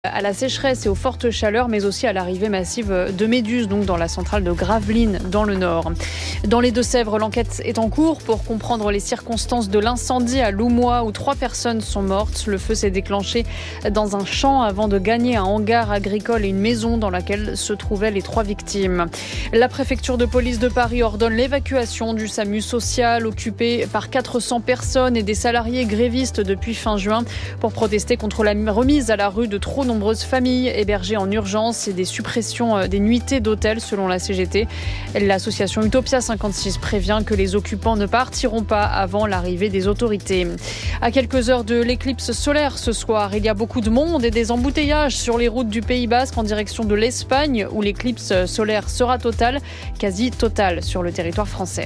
À la sécheresse et aux fortes chaleurs, mais aussi à l'arrivée massive de méduses, donc dans la centrale de Gravelines, dans le Nord. Dans les Deux-Sèvres, l'enquête est en cours pour comprendre les circonstances de l'incendie à Loumois, où 3 personnes sont mortes. Le feu s'est déclenché dans un champ avant de gagner un hangar agricole et une maison dans laquelle se trouvaient les 3 victimes. La préfecture de police de Paris ordonne l'évacuation du SAMU social, occupé par 400 personnes et des salariés grévistes depuis fin juin, pour protester contre la remise à la rue de trop nombreuses familles hébergées en urgence et des suppressions des nuitées d'hôtels selon la CGT. L'association Utopia 56 prévient que les occupants ne partiront pas avant l'arrivée des autorités. À quelques heures de l'éclipse solaire ce soir, il y a beaucoup de monde et des embouteillages sur les routes du Pays Basque en direction de l'Espagne où l'éclipse solaire sera totale, quasi totale sur le territoire français.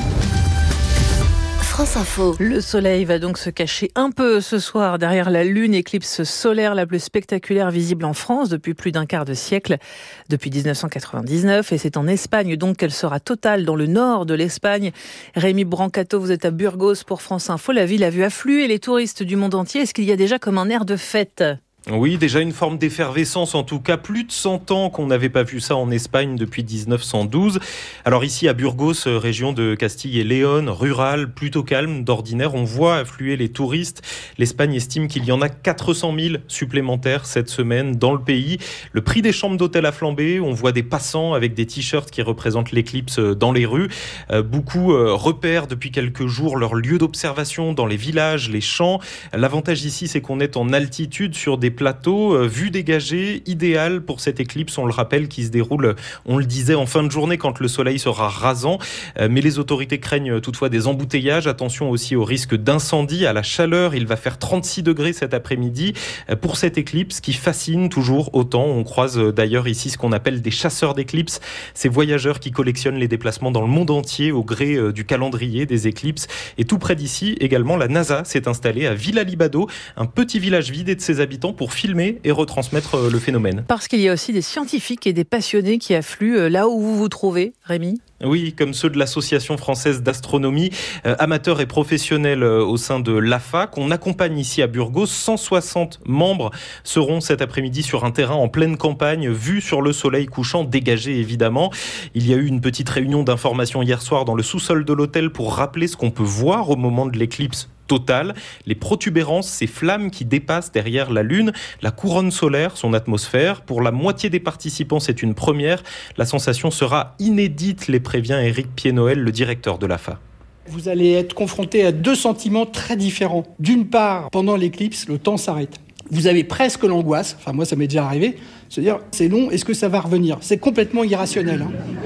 France Info. Le soleil va donc se cacher un peu ce soir derrière la lune, éclipse solaire la plus spectaculaire visible en France depuis plus d'un quart de siècle, depuis 1999. Et c'est en Espagne donc qu'elle sera totale, dans le nord de l'Espagne. Rémi Brancato, vous êtes à Burgos pour France Info. La ville a vu affluer les touristes du monde entier. Est-ce qu'il y a déjà comme un air de fête ? Oui, déjà une forme d'effervescence, en tout cas plus de 100 ans qu'on n'avait pas vu ça en Espagne depuis 1912. Alors ici à Burgos, région de Castille et Léon, rurale, plutôt calme d'ordinaire, on voit affluer les touristes. L'Espagne estime qu'il y en a 400 000 supplémentaires cette semaine dans le pays. Le prix des chambres d'hôtel a flambé, on voit des passants avec des t-shirts qui représentent l'éclipse dans les rues. Beaucoup repèrent depuis quelques jours leur lieu d'observation dans les villages, les champs. L'avantage ici, c'est qu'on est en altitude sur des plateaux, vue dégagée, idéal pour cette éclipse, on le rappelle, qui se déroule, on le disait, en fin de journée quand le soleil sera rasant. Mais les autorités craignent toutefois des embouteillages. Attention aussi au risque d'incendie, à la chaleur. Il va faire 36 degrés cet après-midi pour cette éclipse qui fascine toujours autant. On croise d'ailleurs ici ce qu'on appelle des chasseurs d'éclipses, ces voyageurs qui collectionnent les déplacements dans le monde entier au gré du calendrier des éclipses. Et tout près d'ici, également, la NASA s'est installée à Villa-Libado, un petit village vidé de ses habitants, pour filmer et retransmettre le phénomène. Parce qu'il y a aussi des scientifiques et des passionnés qui affluent là où vous vous trouvez, Rémi ? Oui, comme ceux de l'Association française d'astronomie, amateurs et professionnels au sein de l'AFA, qu'on accompagne ici à Burgos. 160 membres seront cet après-midi sur un terrain en pleine campagne, vue sur le soleil couchant, dégagé évidemment. Il y a eu une petite réunion d'information hier soir dans le sous-sol de l'hôtel pour rappeler ce qu'on peut voir au moment de l'éclipse totale. Les protubérances, ces flammes qui dépassent derrière la Lune, la couronne solaire, son atmosphère. Pour la moitié des participants, c'est une première. La sensation sera inédite, les prévient Éric Pied-Noël, le directeur de l'AFA. Vous allez être confronté à 2 sentiments très différents. D'une part, pendant l'éclipse, le temps s'arrête. Vous avez presque l'angoisse, enfin moi ça m'est déjà arrivé, se dire c'est long, est-ce que ça va revenir ? C'est complètement irrationnel.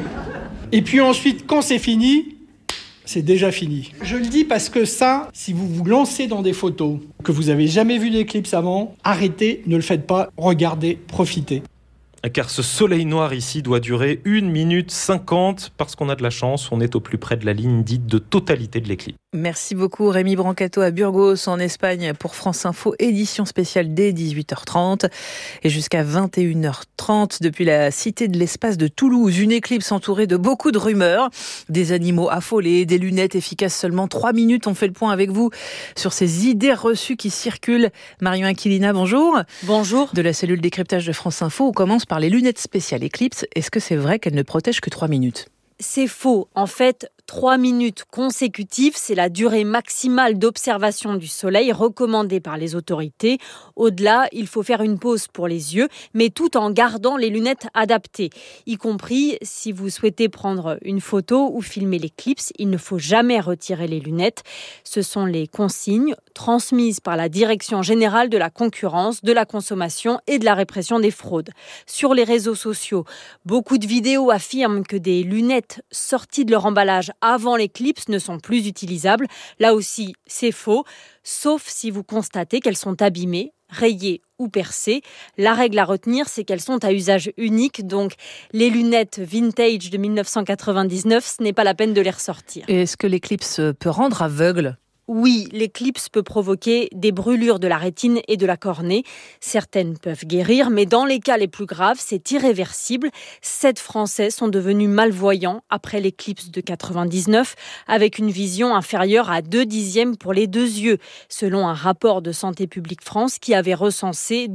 Et puis ensuite, quand c'est fini, c'est déjà fini. Je le dis parce que ça, si vous vous lancez dans des photos, que vous n'avez jamais vu d'éclipse avant, arrêtez, ne le faites pas, regardez, profitez. Car ce soleil noir ici doit durer 1 minute 50. Parce qu'on a de la chance, on est au plus près de la ligne dite de totalité de l'éclipse. Merci beaucoup Rémi Brancato à Burgos en Espagne pour France Info, édition spéciale dès 18h30 et jusqu'à 21h30 depuis la Cité de l'Espace de Toulouse. Une éclipse entourée de beaucoup de rumeurs, des animaux affolés, des lunettes efficaces seulement 3 minutes. On fait le point avec vous sur ces idées reçues qui circulent. Marion Aquilina, bonjour. Bonjour. De la cellule décryptage de France Info, on commence par les lunettes spéciales éclipse. Est-ce que c'est vrai qu'elles ne protègent que 3 minutes ? C'est faux. En fait, 3 minutes consécutives, c'est la durée maximale d'observation du soleil recommandée par les autorités. Au-delà, il faut faire une pause pour les yeux, mais tout en gardant les lunettes adaptées. Y compris si vous souhaitez prendre une photo ou filmer l'éclipse, il ne faut jamais retirer les lunettes. Ce sont les consignes transmises par la Direction générale de la concurrence, de la consommation et de la répression des fraudes. Sur les réseaux sociaux, beaucoup de vidéos affirment que des lunettes sorties de leur emballage avant l'éclipse ne sont plus utilisables. Là aussi, c'est faux, sauf si vous constatez qu'elles sont abîmées, rayées ou percées. La règle à retenir, c'est qu'elles sont à usage unique, donc les lunettes vintage de 1999, ce n'est pas la peine de les ressortir. Et est-ce que l'éclipse peut rendre aveugle ? Oui, l'éclipse peut provoquer des brûlures de la rétine et de la cornée. Certaines peuvent guérir, mais dans les cas les plus graves, c'est irréversible. 7 Français sont devenus malvoyants après l'éclipse de 99, avec une vision inférieure à 2/10 pour les 2 yeux, selon un rapport de Santé publique France qui avait recensé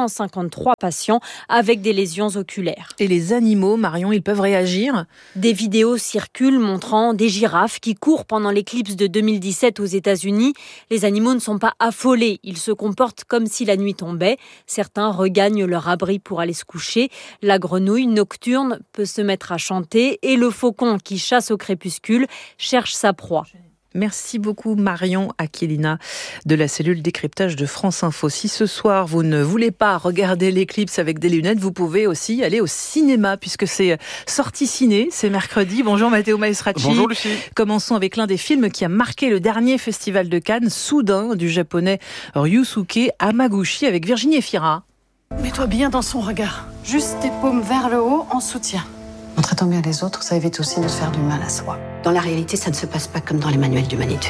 253 patients avec des lésions oculaires. Et les animaux, Marion, ils peuvent réagir ? Des vidéos circulent montrant des girafes qui courent pendant l'éclipse de 2017 aux États-Unis. Les animaux ne sont pas affolés, ils se comportent comme si la nuit tombait. Certains regagnent leur abri pour aller se coucher. La grenouille nocturne peut se mettre à chanter et le faucon qui chasse au crépuscule cherche sa proie. Merci beaucoup Marion Aquilina de la cellule décryptage de France Info. Si ce soir vous ne voulez pas regarder l'éclipse avec des lunettes, vous pouvez aussi aller au cinéma puisque c'est sortie ciné, c'est mercredi. Bonjour Matteo Maestracci. Bonjour Lucie. Commençons avec l'un des films qui a marqué le dernier festival de Cannes, Soudain, du japonais Ryusuke Hamaguchi avec Virginie Efira. Mets-toi bien dans son regard. Juste tes paumes vers le haut en soutien. En traitant bien les autres, ça évite aussi de se faire du mal à soi. Dans la réalité, ça ne se passe pas comme dans les manuels d'humanitude.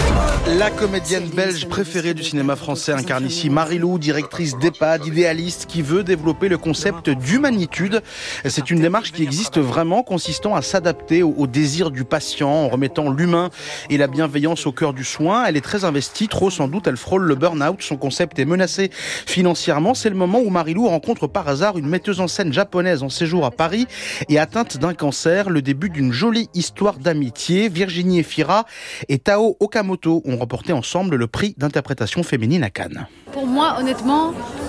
La comédienne belge préférée du cinéma français incarne ici Marie-Lou, directrice d'EHPAD, idéaliste, qui veut développer le concept d'humanitude. C'est une démarche qui existe vraiment, consistant à s'adapter au désir du patient, en remettant l'humain et la bienveillance au cœur du soin. Elle est très investie, trop sans doute, elle frôle le burn-out. Son concept est menacé financièrement. C'est le moment où Marie-Lou rencontre par hasard une metteuse en scène japonaise en séjour à Paris et atteinte d'un cancer. Le début d'une jolie histoire d'amitié. Virginie Efira et Tao Okamoto ont remporté ensemble le prix d'interprétation féminine à Cannes. Pour moi, honnêtement,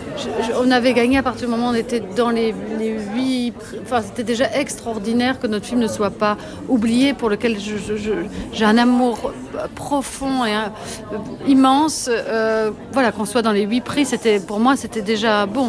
on avait gagné à partir du moment où on était dans les 8... Enfin, c'était déjà extraordinaire que notre film ne soit pas oublié, pour lequel j'ai un amour profond et immense. Voilà, qu'on soit dans les 8 prix, pour moi, c'était déjà bon.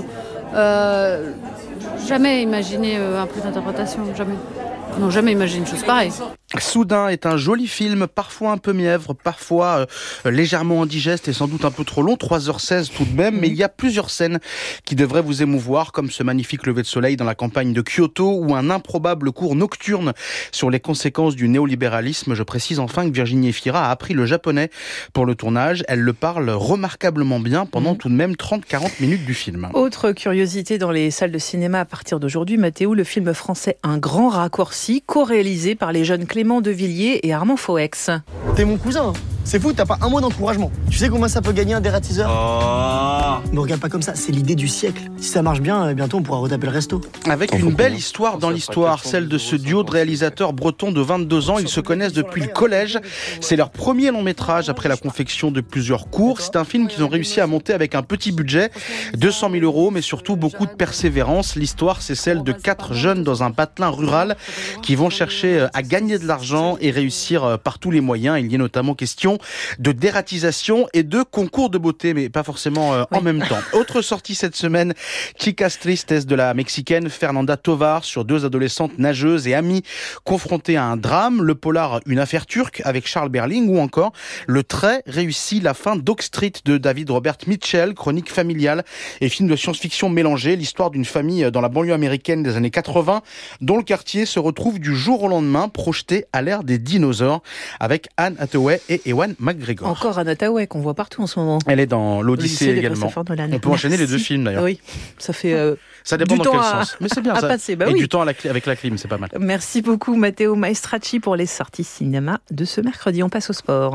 Jamais imaginé un prix d'interprétation, jamais. Non, jamais imaginé une chose pareille. Soudain est un joli film, parfois un peu mièvre, parfois légèrement indigeste et sans doute un peu trop long, 3h16 tout de même, mais il y a plusieurs scènes qui devraient vous émouvoir, comme ce magnifique lever de soleil dans la campagne de Kyoto ou un improbable cours nocturne sur les conséquences du néolibéralisme. Je précise enfin que Virginie Efira a appris le japonais pour le tournage. Elle le parle remarquablement bien pendant tout de même 30-40 minutes du film. Autre curiosité dans les salles de cinéma à partir d'aujourd'hui, Mathéo, le film français Un grand raccourci, co-réalisé par les jeunes Clément Devilliers et Armand Foex. T'es mon cousin, c'est fou, t'as pas un mot d'encouragement. Tu sais combien ça peut gagner un dératiseur ? Me regarde pas comme ça, c'est l'idée du siècle. Si ça marche bien, bientôt on pourra retaper le resto. Avec une belle histoire dans l'histoire, celle de ce duo de réalisateurs bretons de 22 ans. Ils se connaissent depuis le collège. C'est leur premier long métrage après la confection de plusieurs courts. C'est un film qu'ils ont réussi à monter avec un petit budget, 200 000 €, mais surtout beaucoup de persévérance. L'histoire, c'est celle de 4 jeunes dans un patelin rural qui vont chercher à gagner de l'argent et réussir par tous les moyens. Il y a notamment question de dératisation et de concours de beauté, mais pas forcément en même temps. Autre sortie cette semaine, Chicas Tristes de la mexicaine Fernanda Tovar sur 2 adolescentes nageuses et amies confrontées à un drame. Le polar Une affaire turque avec Charles Berling ou encore le très réussi La fin d'Oak Street de David Robert Mitchell, chronique familiale et film de science-fiction mélangé. L'histoire d'une famille dans la banlieue américaine des années 80 dont le quartier se retrouve du jour au lendemain projeté à l'ère des dinosaures avec Anne Hathaway et Ewan McGregor. Encore Anne Hathaway qu'on voit partout en ce moment. Elle est dans l'Odyssée également. On peut enchaîner les 2 films d'ailleurs. Oui, ça fait ça dépend du dans temps quel sens. Mais c'est bien ça. Passer, et du temps avec la clim, c'est pas mal. Merci beaucoup Matteo Maestracci pour les sorties cinéma de ce mercredi. On passe au sport.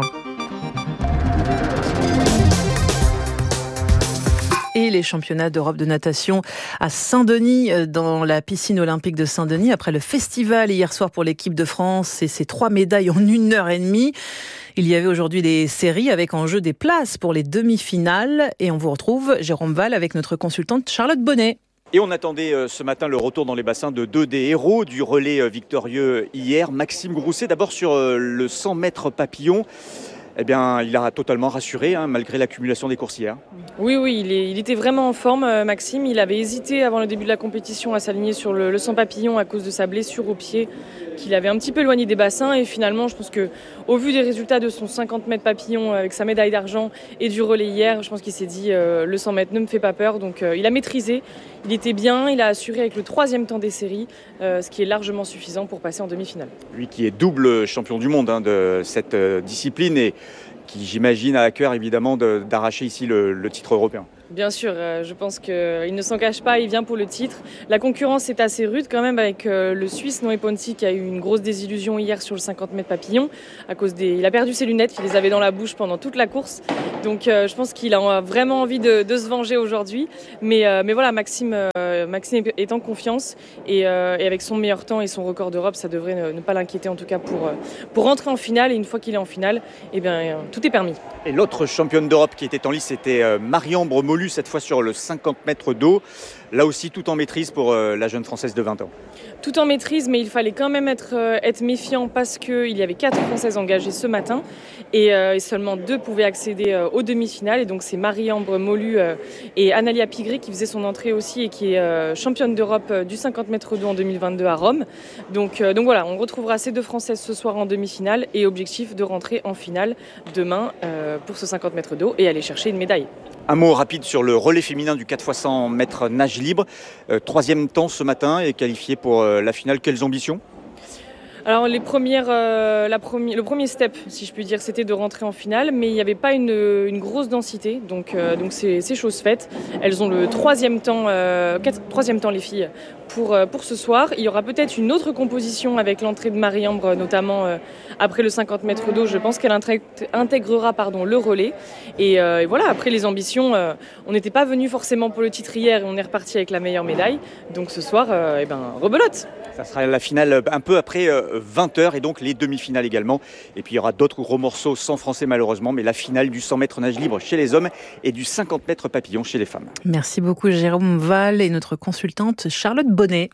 Et les championnats d'Europe de natation à Saint-Denis, dans la piscine olympique de Saint-Denis, après le festival hier soir pour l'équipe de France et ses 3 médailles en 1h30. Il y avait aujourd'hui des séries avec en jeu des places pour les demi-finales. Et on vous retrouve, Jérôme Val, avec notre consultante Charlotte Bonnet. Et on attendait ce matin le retour dans les bassins de 2 des héros du relais victorieux hier. Maxime Grousset, d'abord sur le 100 mètres papillon. Eh bien, il a totalement rassuré, malgré l'accumulation des courses hier. Oui, il était vraiment en forme, Maxime. Il avait hésité avant le début de la compétition à s'aligner sur le 100 papillon à cause de sa blessure au pied, qu'il avait un petit peu éloigné des bassins. Et finalement, je pense qu'au vu des résultats de son 50 mètres papillon avec sa médaille d'argent et du relais hier, je pense qu'il s'est dit le 100 mètres ne me fait pas peur. Donc il a maîtrisé, il était bien, il a assuré avec le 3e temps des séries, ce qui est largement suffisant pour passer en demi-finale. Lui qui est double champion du monde de cette discipline et qui j'imagine a à cœur évidemment d'arracher ici le titre européen. Bien sûr, je pense qu'il ne s'en cache pas, il vient pour le titre. La concurrence est assez rude quand même avec le Suisse Noé Ponti qui a eu une grosse désillusion hier sur le 50 mètres papillon. Il a perdu ses lunettes, il les avait dans la bouche pendant toute la course. Donc je pense qu'il a vraiment envie de se venger aujourd'hui. Mais voilà, Maxime est en confiance et avec son meilleur temps et son record d'Europe, ça devrait ne pas l'inquiéter en tout cas pour rentrer en finale. Et une fois qu'il est en finale, tout est permis. Et l'autre championne d'Europe qui était en lice, c'était Marie-Ambre Molu, cette fois sur le 50 mètres d'eau. Là aussi, tout en maîtrise pour la jeune Française de 20 ans. Tout en maîtrise, mais il fallait quand même être méfiant parce qu'il y avait 4 Françaises engagées ce matin et seulement 2 pouvaient accéder aux demi-finales. Et donc c'est Marie-Ambre Molu et Analia Pigré qui faisait son entrée aussi et qui est championne d'Europe du 50 mètres d'eau en 2022 à Rome. Donc voilà, on retrouvera ces 2 Françaises ce soir en demi-finale et objectif de rentrer en finale demain pour ce 50 mètres d'eau et aller chercher une médaille. Un mot rapide sur le relais féminin du 4x100 mètres nage libre. 3e temps ce matin et qualifié pour la finale. Quelles ambitions ? Alors le premier step, si je puis dire, c'était de rentrer en finale, mais il n'y avait pas une grosse densité, donc c'est chose faite. Elles ont le 3e temps les filles pour ce soir. Il y aura peut-être une autre composition avec l'entrée de Marie-Ambre, notamment après le 50 mètres d'eau. Je pense qu'elle intégrera le relais. Et voilà, après les ambitions, on n'était pas venu forcément pour le titre hier et on est reparti avec la meilleure médaille. Donc ce soir, rebelote. Ça sera la finale un peu après 20h et donc les demi-finales également. Et puis il y aura d'autres gros morceaux sans français malheureusement, mais la finale du 100 mètres nage libre chez les hommes et du 50 mètres papillon chez les femmes. Merci beaucoup Jérôme Val et notre consultante Charlotte Bonnet.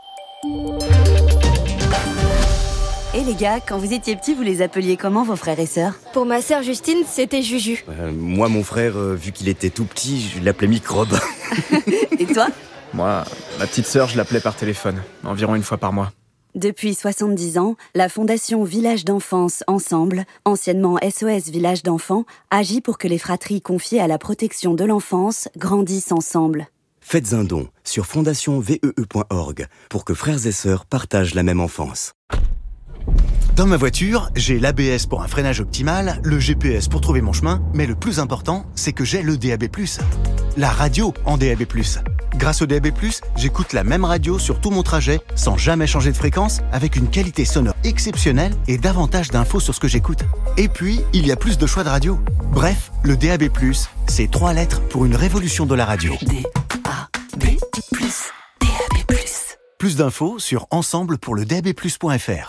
Et les gars, quand vous étiez petits, vous les appeliez comment vos frères et sœurs ? Pour ma sœur Justine, c'était Juju. Moi, mon frère, vu qu'il était tout petit, je l'appelais Microbe. Et toi ? Moi, ma petite sœur, je l'appelais par téléphone, environ une fois par mois. Depuis 70 ans, la Fondation Village d'Enfance Ensemble, anciennement SOS Village d'Enfants, agit pour que les fratries confiées à la protection de l'enfance grandissent ensemble. Faites un don sur fondationvee.org pour que frères et sœurs partagent la même enfance. Dans ma voiture, j'ai l'ABS pour un freinage optimal, le GPS pour trouver mon chemin, mais le plus important, c'est que j'ai le DAB+. La radio en DAB+. Grâce au DAB+, j'écoute la même radio sur tout mon trajet, sans jamais changer de fréquence, avec une qualité sonore exceptionnelle et davantage d'infos sur ce que j'écoute. Et puis, il y a plus de choix de radio. Bref, le DAB+, c'est 3 lettres pour une révolution de la radio. DAB+. DAB+. Plus d'infos sur ensemblepourledabplus.fr.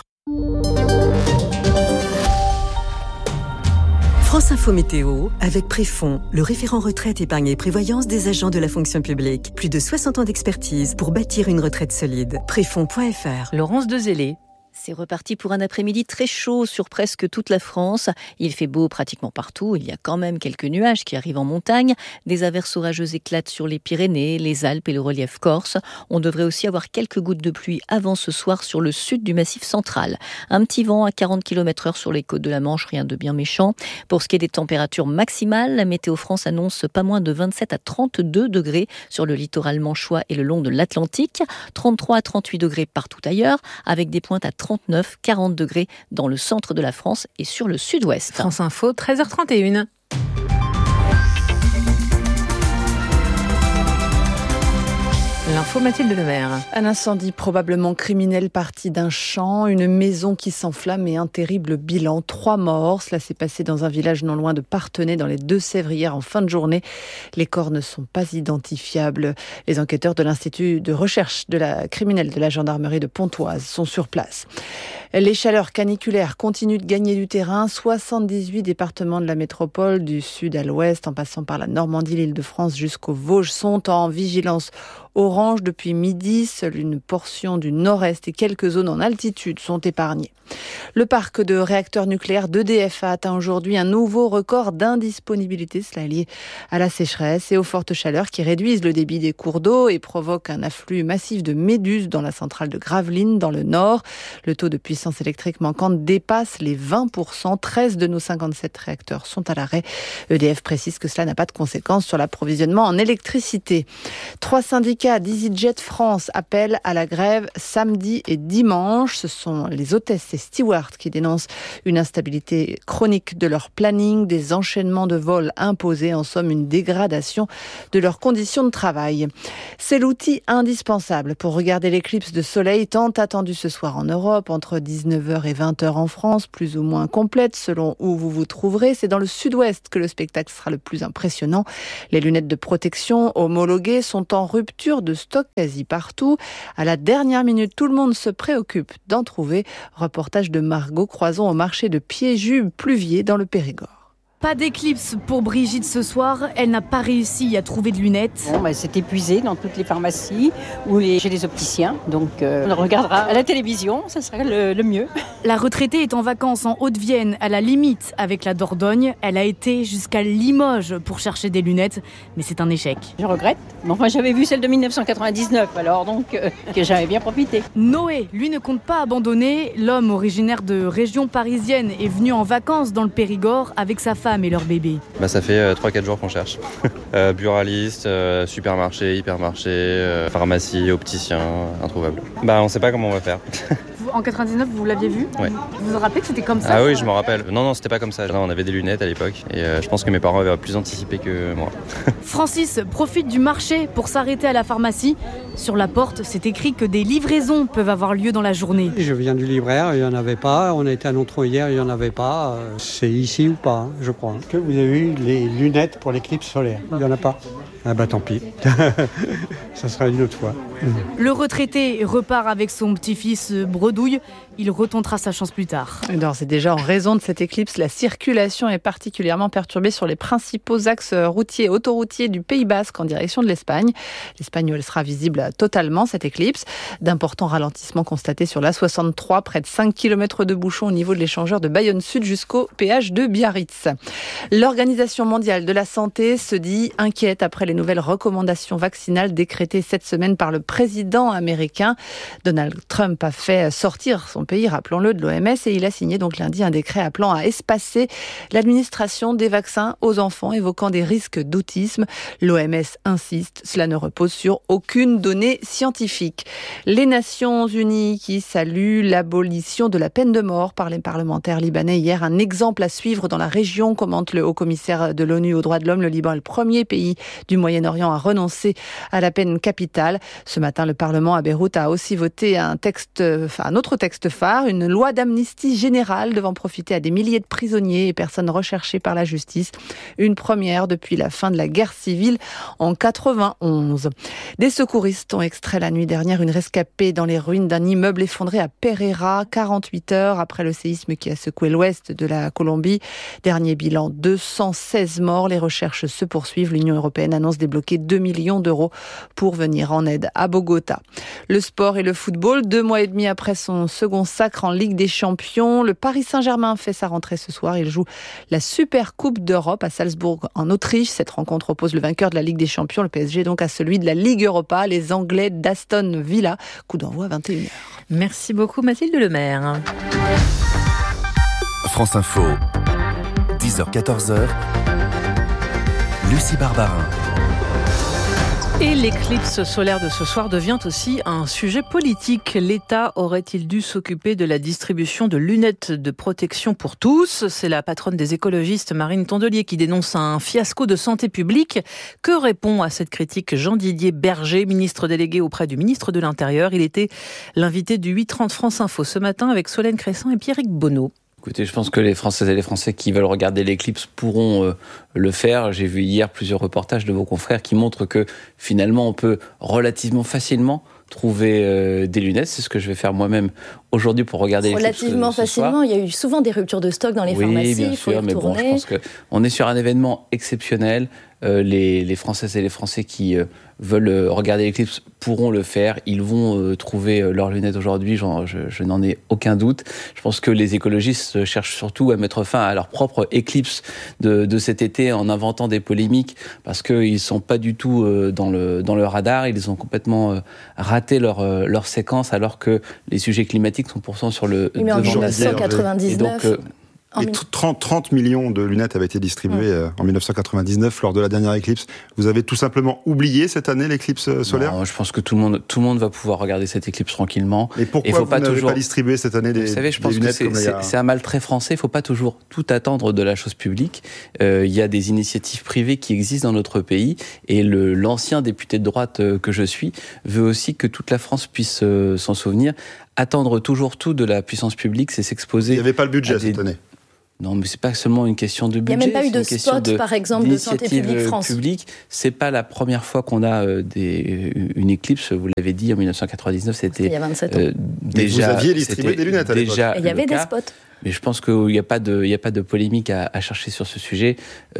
France Info Météo, avec Préfond, le référent retraite, épargne et prévoyance des agents de la fonction publique. Plus de 60 ans d'expertise pour bâtir une retraite solide. Préfond.fr. Laurence Dezellé. C'est reparti pour un après-midi très chaud sur presque toute la France. Il fait beau pratiquement partout. Il y a quand même quelques nuages qui arrivent en montagne. Des averses orageuses éclatent sur les Pyrénées, les Alpes et le relief corse. On devrait aussi avoir quelques gouttes de pluie avant ce soir sur le sud du Massif central. Un petit vent à 40 km/h sur les côtes de la Manche, rien de bien méchant. Pour ce qui est des températures maximales, la Météo France annonce pas moins de 27 à 32 degrés sur le littoral manchois et le long de l'Atlantique. 33 à 38 degrés partout ailleurs, avec des pointes à 39, 40 degrés dans le centre de la France et sur le sud-ouest. France Info, 13h31. L'info Mathilde Lemaire. Un incendie probablement criminel parti d'un champ, une maison qui s'enflamme et un terrible bilan. 3 morts. Cela s'est passé dans un village non loin de Parthenay, dans les Deux-Sèvres, hier en fin de journée. Les corps ne sont pas identifiables. Les enquêteurs de l'Institut de recherche de la criminelle de la gendarmerie de Pontoise sont sur place. Les chaleurs caniculaires continuent de gagner du terrain. 78 départements de la métropole, du sud à l'ouest, en passant par la Normandie, l'Île-de-France jusqu'aux Vosges, sont en vigilance orange depuis midi. Seule une portion du nord-est et quelques zones en altitude sont épargnées. Le parc de réacteurs nucléaires d'EDF a atteint aujourd'hui un nouveau record d'indisponibilité. Cela est lié à la sécheresse et aux fortes chaleurs qui réduisent le débit des cours d'eau et provoquent un afflux massif de méduses dans la centrale de Gravelines, dans le nord. Le taux de puissance électrique manquante dépasse les 20%. 13 de nos 57 réacteurs sont à l'arrêt. EDF précise que cela n'a pas de conséquences sur l'approvisionnement en électricité. 3 syndicats syndicat d'EasyJet France appelle à la grève samedi et dimanche. Ce sont les hôtesses et stewards qui dénoncent une instabilité chronique de leur planning, des enchaînements de vols imposés, en somme une dégradation de leurs conditions de travail. C'est l'outil indispensable pour regarder l'éclipse de soleil tant attendue ce soir en Europe, entre 19h et 20h en France, plus ou moins complète selon où vous vous trouverez. C'est dans le sud-ouest que le spectacle sera le plus impressionnant. Les lunettes de protection homologuées sont en rupture de stock quasi partout. À la dernière minute, tout le monde se préoccupe d'en trouver. Reportage de Margot Croison au marché de Piéjus-Pluviers dans le Périgord. Pas d'éclipse pour Brigitte ce soir. Elle n'a pas réussi à trouver de lunettes. C'est épuisé dans toutes les pharmacies ou chez les opticiens. Donc on regardera à la télévision, ça serait le mieux. La retraitée est en vacances en Haute-Vienne, à la limite avec la Dordogne. Elle a été jusqu'à Limoges pour chercher des lunettes, mais c'est un échec. Je regrette. Bon, moi j'avais vu celle de 1999, alors donc que j'avais bien profité. Noé, lui, ne compte pas abandonner. L'homme originaire de région parisienne est venu en vacances dans le Périgord avec sa femme et leur bébé. Ça fait 3-4 jours qu'on cherche. Buraliste, supermarché, hypermarché, pharmacie, opticien, introuvable. On ne sait pas comment on va faire. En 99, vous l'aviez vu ? Ouais. Vous vous rappelez que c'était comme ça ? Ah oui, je m'en rappelle. Non, c'était pas comme ça. Non, on avait des lunettes à l'époque et je pense que mes parents avaient plus anticipé que moi. Francis profite du marché pour s'arrêter à la pharmacie. Sur la porte, c'est écrit que des livraisons peuvent avoir lieu dans la journée. Je viens du libraire, il n'y en avait pas. On a été à Nontron hier, il n'y en avait pas. C'est ici ou pas, je crois. Que vous avez eu les lunettes pour l'éclipse solaire. Il n'y en a pas. Ah tant pis. Ça sera une autre fois. Le retraité repart avec son petit-fils Bredouille. Il retentera sa chance plus tard. Alors, c'est déjà en raison de cette éclipse, la circulation est particulièrement perturbée sur les principaux axes routiers et autoroutiers du Pays Basque en direction de l'Espagne. L'Espagne où elle sera visible totalement, cette éclipse. D'importants ralentissements constatés sur l'A63, près de 5 km de bouchons au niveau de l'échangeur de Bayonne Sud jusqu'au péage de Biarritz. L'Organisation mondiale de la santé se dit inquiète après les nouvelles recommandations vaccinales décrétées cette semaine par le président américain. Donald Trump a fait sortir son pays, rappelons-le, de l'OMS, et il a signé donc lundi un décret appelant à espacer l'administration des vaccins aux enfants, évoquant des risques d'autisme. L'OMS insiste, cela ne repose sur aucune donnée scientifique. Les Nations Unies qui saluent l'abolition de la peine de mort par les parlementaires libanais hier, un exemple à suivre dans la région, commente le haut-commissaire de l'ONU aux droits de l'homme. Le Liban est le premier pays du Moyen-Orient à renoncer à la peine capitale. Ce matin, le Parlement à Beyrouth a aussi voté un autre texte phare, une loi d'amnistie générale devant profiter à des milliers de prisonniers et personnes recherchées par la justice. Une première depuis la fin de la guerre civile en 91. Des secouristes ont extrait la nuit dernière une rescapée dans les ruines d'un immeuble effondré à Pereira, 48 heures après le séisme qui a secoué l'ouest de la Colombie. Dernier bilan, 216 morts. Les recherches se poursuivent. L'Union européenne annonce débloquer 2 millions d'euros pour venir en aide à Bogota. Le sport et le football, 2 mois et demi après son second sacre en Ligue des Champions, le Paris Saint-Germain fait sa rentrée ce soir. Il joue la Super Coupe d'Europe à Salzbourg en Autriche. Cette rencontre oppose le vainqueur de la Ligue des Champions, le PSG, donc à celui de la Ligue Europa, les Anglais d'Aston Villa. Coup d'envoi à 21h. Merci beaucoup Mathilde Lemaire. France Info, 10h-14h, Lucie Barbarin. Et l'éclipse solaire de ce soir devient aussi un sujet politique. L'État aurait-il dû s'occuper de la distribution de lunettes de protection pour tous ? C'est la patronne des écologistes, Marine Tondelier, qui dénonce un fiasco de santé publique. Que répond à cette critique Jean-Didier Berger, ministre délégué auprès du ministre de l'Intérieur ? Il était l'invité du 8h30 France Info ce matin avec Solène Cressan et Pierrick Bonneau. Écoutez, je pense que les Françaises et les Français qui veulent regarder l'éclipse pourront le faire. J'ai vu hier plusieurs reportages de vos confrères qui montrent que finalement on peut relativement facilement trouver des lunettes. C'est ce que je vais faire moi-même aujourd'hui pour regarder l'éclipse. Relativement facilement, il y a eu souvent des ruptures de stock dans les pharmacies. Oui, bien sûr, mais bon, je pense qu'on est sur un événement exceptionnel. Les Françaises et les Français qui veulent regarder l'éclipse pourront le faire. Ils vont trouver leurs lunettes aujourd'hui, je n'en ai aucun doute. Je pense que les écologistes cherchent surtout à mettre fin à leur propre éclipse de cet été en inventant des polémiques parce qu'ils ne sont pas du tout dans le radar. Ils ont complètement raté leur séquence alors que les sujets climatiques sont pourtant sur le devant de la scène. Mais en 1999... Et 30 millions de lunettes avaient été distribuées en 1999 lors de la dernière éclipse. Vous avez tout simplement oublié cette année l'éclipse solaire ? Non, je pense que tout le monde va pouvoir regarder cette éclipse tranquillement. Et pourquoi vous n'avez pas distribué cette année des lunettes ? Vous savez, je pense que c'est un mal très français. Il ne faut pas toujours tout attendre de la chose publique. Il y a des initiatives privées qui existent dans notre pays. Et l'ancien député de droite que je suis veut aussi que toute la France puisse s'en souvenir. Attendre toujours tout de la puissance publique, c'est s'exposer... Il n'y avait pas le budget cette année. Non, mais c'est pas seulement une question de budget. Il n'y a même pas eu de spot, par exemple, de Santé publique France. C'est pas la première fois qu'on a une éclipse. Vous l'avez dit, en 1999, c'était il y a 27 ans. Déjà. Vous aviez distribué des lunettes à l'époque. Et il y avait des spots. Mais je pense qu'il n'y a pas de polémique à chercher sur ce sujet.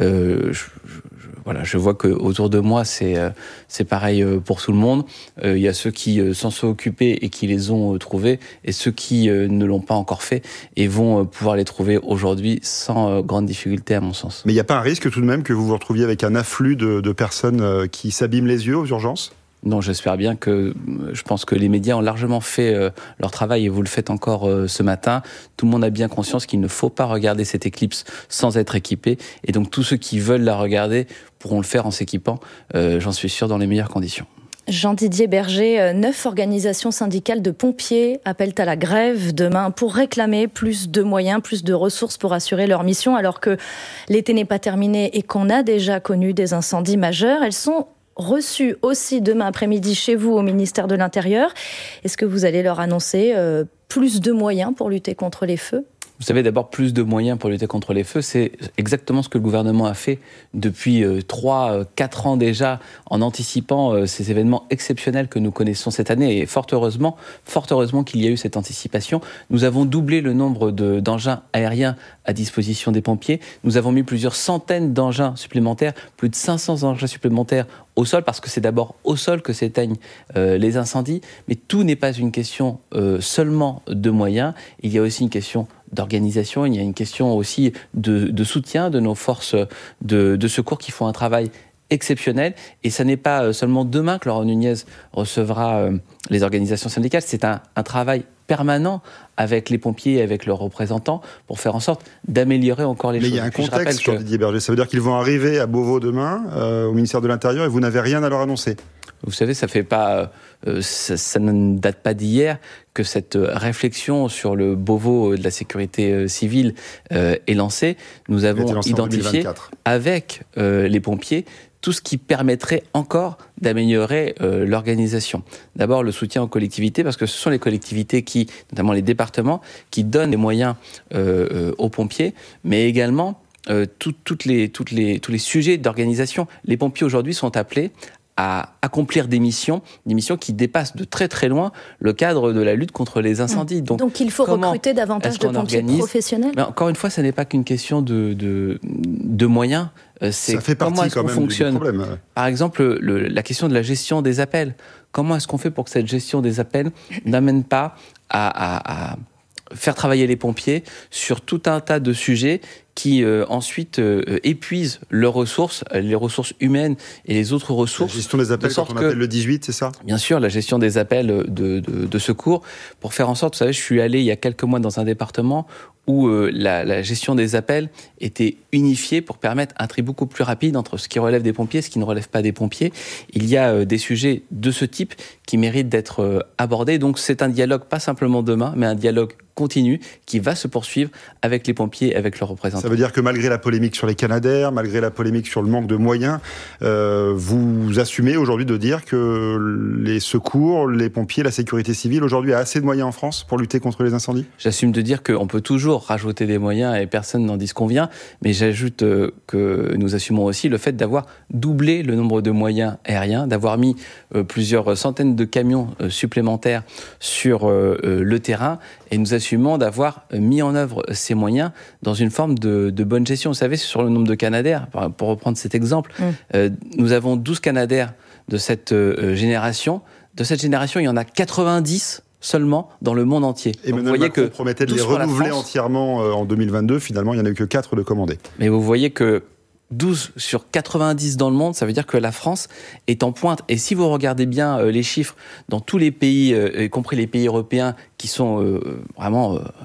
Je vois que autour de moi, c'est pareil pour tout le monde. Il y a ceux qui s'en sont occupés et qui les ont trouvés, et ceux qui ne l'ont pas encore fait et vont pouvoir les trouver aujourd'hui sans grande difficulté, à mon sens. Mais il n'y a pas un risque tout de même que vous vous retrouviez avec un afflux de personnes qui s'abîment les yeux aux urgences ? Non, j'espère bien que... Je pense que les médias ont largement fait leur travail, et vous le faites encore ce matin. Tout le monde a bien conscience qu'il ne faut pas regarder cette éclipse sans être équipé. Et donc tous ceux qui veulent la regarder pourront le faire en s'équipant, j'en suis sûr, dans les meilleures conditions. Jean-Didier Berger, 9 organisations syndicales de pompiers appellent à la grève demain pour réclamer plus de moyens, plus de ressources pour assurer leur mission, alors que l'été n'est pas terminé et qu'on a déjà connu des incendies majeurs. Elles sont reçues aussi demain après-midi chez vous au ministère de l'Intérieur. Est-ce que vous allez leur annoncer plus de moyens pour lutter contre les feux ? Vous savez, d'abord, plus de moyens pour lutter contre les feux, c'est exactement ce que le gouvernement a fait depuis 3-4 ans déjà, en anticipant ces événements exceptionnels que nous connaissons cette année. Et fort heureusement qu'il y a eu cette anticipation. Nous avons doublé le nombre d'engins aériens à disposition des pompiers. Nous avons mis plusieurs centaines d'engins supplémentaires, plus de 500 engins supplémentaires au sol, parce que c'est d'abord au sol que s'éteignent les incendies. Mais tout n'est pas une question seulement de moyens. Il y a aussi une question d'organisation, il y a une question aussi de soutien de nos forces de secours qui font un travail exceptionnel. Et ça n'est pas seulement demain que Laurent Nunez recevra les organisations syndicales, c'est un travail permanent avec les pompiers et avec leurs représentants pour faire en sorte d'améliorer encore les choses. Mais il y a un contexte sur Didier Berger, ça veut dire qu'ils vont arriver à Beauvau demain, au ministère de l'Intérieur, et vous n'avez rien à leur annoncer. Vous savez, ça ne date pas d'hier que cette réflexion sur le Beauvau de la sécurité civile est lancée. Nous avons identifié avec les pompiers tout ce qui permettrait encore d'améliorer l'organisation. D'abord, le soutien aux collectivités, parce que ce sont les collectivités qui, notamment les départements, qui donnent les moyens aux pompiers, mais également tous les sujets d'organisation. Les pompiers aujourd'hui sont appelés à accomplir des missions qui dépassent de très très loin le cadre de la lutte contre les incendies. Donc il faut recruter davantage de pompiers professionnels. Mais encore une fois, ce n'est pas qu'une question de moyens. Ça fait partie quand même du problème. Par exemple, la question de la gestion des appels. Comment est-ce qu'on fait pour que cette gestion des appels n'amène pas à faire travailler les pompiers sur tout un tas de sujets qui ensuite épuisent leurs ressources, les ressources humaines et les autres ressources. La gestion des appels, quand on appelle le 18, c'est ça ? Bien sûr, la gestion des appels de secours, pour faire en sorte, vous savez, je suis allé il y a quelques mois dans un département où la gestion des appels était unifiée pour permettre un tri beaucoup plus rapide entre ce qui relève des pompiers et ce qui ne relève pas des pompiers. Il y a des sujets de ce type qui méritent d'être abordés. Donc c'est un dialogue, pas simplement demain, mais un dialogue continu qui va se poursuivre avec les pompiers et avec leurs représentants. Ça veut dire que malgré la polémique sur les Canadair, malgré la polémique sur le manque de moyens, vous assumez aujourd'hui de dire que les secours, les pompiers, la sécurité civile aujourd'hui a assez de moyens en France pour lutter contre les incendies ? J'assume de dire qu'on peut toujours rajouter des moyens et personne n'en disconvient, mais j'ajoute que nous assumons aussi le fait d'avoir doublé le nombre de moyens aériens, d'avoir mis plusieurs centaines de camions supplémentaires sur le terrain, et nous assumons d'avoir mis en œuvre ces moyens dans une forme de bonne gestion. Vous savez, sur le nombre de Canadair, pour reprendre cet exemple, nous avons 12 Canadair de cette génération. De cette génération, il y en a 90 seulement dans le monde entier. Et Emmanuel Macron promettait de les renouveler entièrement en 2022. Finalement, il n'y en a eu que 4 de commandés. Mais vous voyez que 12 sur 90 dans le monde, ça veut dire que la France est en pointe. Et si vous regardez bien les chiffres dans tous les pays, y compris les pays européens, qui sont vraiment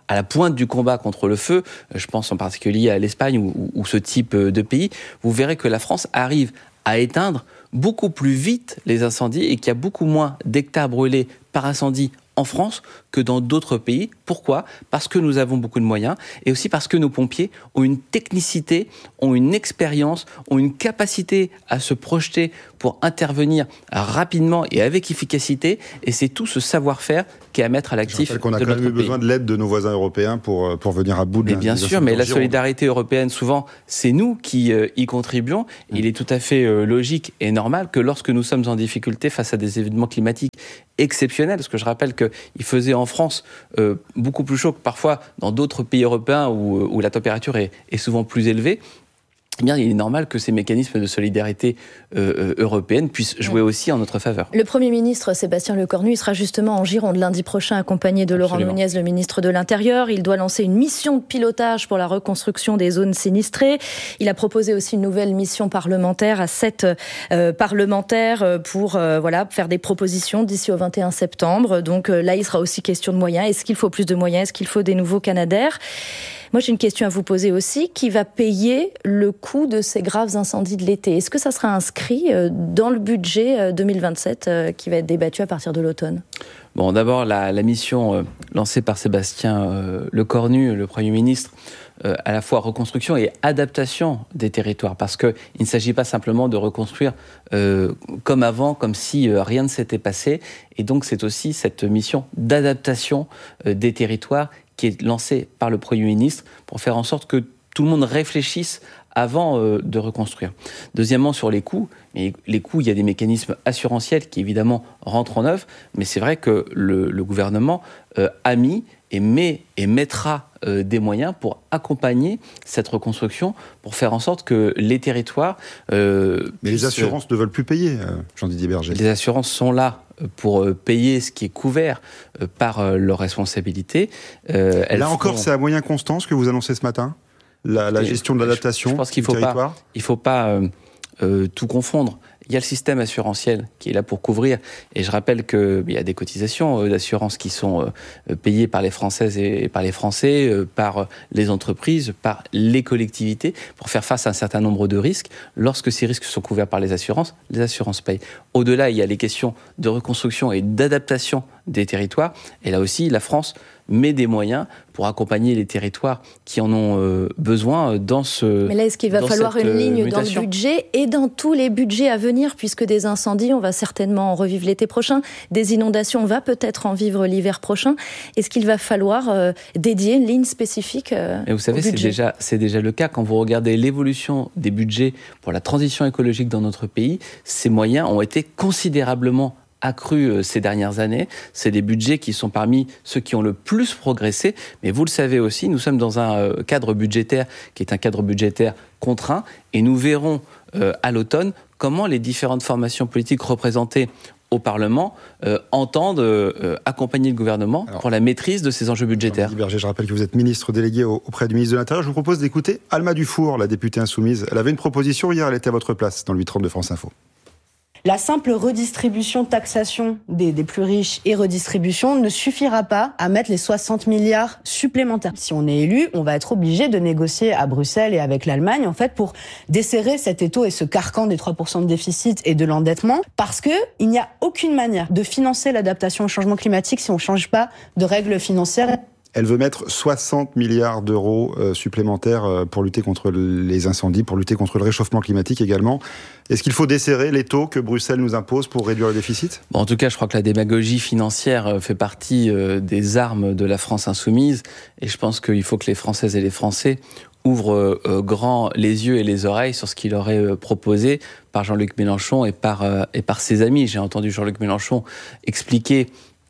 à la pointe du combat contre le feu, je pense en particulier à l'Espagne ou ce type de pays, vous verrez que la France arrive à éteindre beaucoup plus vite les incendies et qu'il y a beaucoup moins d'hectares brûlés par incendie en France que dans d'autres pays. Pourquoi ? Parce que nous avons beaucoup de moyens et aussi parce que nos pompiers ont une technicité, ont une expérience, ont une capacité à se projeter pour intervenir rapidement et avec efficacité. Et c'est tout ce savoir-faire qui est à mettre à l'actif de notre pays. Je rappelle qu'on a quand même eu besoin de l'aide de nos voisins européens pour venir à bout de bien sûr, mais la solidarité européenne, souvent, c'est nous qui y contribuons. Il est tout à fait logique et normal que lorsque nous sommes en difficulté face à des événements climatiques exceptionnels, parce que je rappelle qu'il faisait en France beaucoup plus chaud que parfois dans d'autres pays européens où la température est souvent plus élevée, eh bien, il est normal que ces mécanismes de solidarité européenne puissent jouer aussi en notre faveur. Le Premier ministre Sébastien Lecornu, il sera justement en Gironde lundi prochain, accompagné de Laurent Nunez, le ministre de l'Intérieur. Il doit lancer une mission de pilotage pour la reconstruction des zones sinistrées. Il a proposé aussi une nouvelle mission parlementaire à 7 parlementaires pour faire des propositions d'ici au 21 septembre. Donc là, il sera aussi question de moyens. Est-ce qu'il faut plus de moyens ? Est-ce qu'il faut des nouveaux Canadair ? Moi, j'ai une question à vous poser aussi. Qui va payer le coût de ces graves incendies de l'été ? Est-ce que ça sera inscrit dans le budget 2027 qui va être débattu à partir de l'automne ? Bon, d'abord, la mission lancée par Sébastien Lecornu, le Premier ministre, à la fois reconstruction et adaptation des territoires, parce qu'il ne s'agit pas simplement de reconstruire comme avant, comme si rien ne s'était passé. Et donc, c'est aussi cette mission d'adaptation des territoires qui est lancée par le Premier ministre pour faire en sorte que tout le monde réfléchisse avant de reconstruire. Deuxièmement, sur les coûts, il y a des mécanismes assurantiels qui évidemment rentrent en œuvre, mais c'est vrai que le gouvernement a mis et mettra des moyens pour accompagner cette reconstruction, pour faire en sorte que les territoires... mais les assurances ne veulent plus payer, Jean-Didier Berger. Les assurances sont là pour payer ce qui est couvert par leurs responsabilités. Là encore, c'est à moyen constant ce que vous annoncez ce matin ? La gestion de l'adaptation. Je pense qu'il ne faut pas tout confondre. Il y a le système assurantiel qui est là pour couvrir. Et je rappelle qu'il y a des cotisations d'assurance qui sont payées par les Françaises et par les Français, par les entreprises, par les collectivités, pour faire face à un certain nombre de risques. Lorsque ces risques sont couverts par les assurances payent. Au-delà, il y a les questions de reconstruction et d'adaptation des territoires. Et là aussi, la France met des moyens pour accompagner les territoires qui en ont besoin dans ce Mais là, est-ce qu'il va falloir une ligne mutation dans le budget et dans tous les budgets à venir, puisque des incendies, on va certainement en revivre l'été prochain, des inondations, on va peut-être en vivre l'hiver prochain. Est-ce qu'il va falloir dédier une ligne spécifique Et vous savez, c'est déjà le cas. Quand vous regardez l'évolution des budgets pour la transition écologique dans notre pays, ces moyens ont été considérablement accru ces dernières années. C'est des budgets qui sont parmi ceux qui ont le plus progressé. Mais vous le savez aussi, nous sommes dans un cadre budgétaire qui est un cadre budgétaire contraint. Et nous verrons à l'automne comment les différentes formations politiques représentées au Parlement entendent accompagner le gouvernement pour la maîtrise de ces enjeux budgétaires. Jean-Didier Berger, je rappelle que vous êtes ministre délégué auprès du ministre de l'Intérieur. Je vous propose d'écouter Alma Dufour, la députée insoumise. Elle avait une proposition hier, elle était à votre place dans le 8h30 de France Info. La simple redistribution, taxation des plus riches et redistribution ne suffira pas à mettre les 60 milliards supplémentaires. Si on est élu, on va être obligé de négocier à Bruxelles et avec l'Allemagne, en fait, pour desserrer cet étau et ce carcan des 3% de déficit et de l'endettement, parce que il n'y a aucune manière de financer l'adaptation au changement climatique si on ne change pas de règles financières. Elle veut mettre 60 milliards d'euros supplémentaires pour lutter contre les incendies, pour lutter contre le réchauffement climatique également. Est-ce qu'il faut desserrer les taux que Bruxelles nous impose pour réduire le déficit ? En tout cas, je crois que la démagogie financière fait partie des armes de la France insoumise. Et je pense qu'il faut que les Françaises et les Français ouvrent grand les yeux et les oreilles sur ce qu'il leur est proposé par Jean-Luc Mélenchon et par ses amis. J'ai entendu Jean-Luc Mélenchon expliquer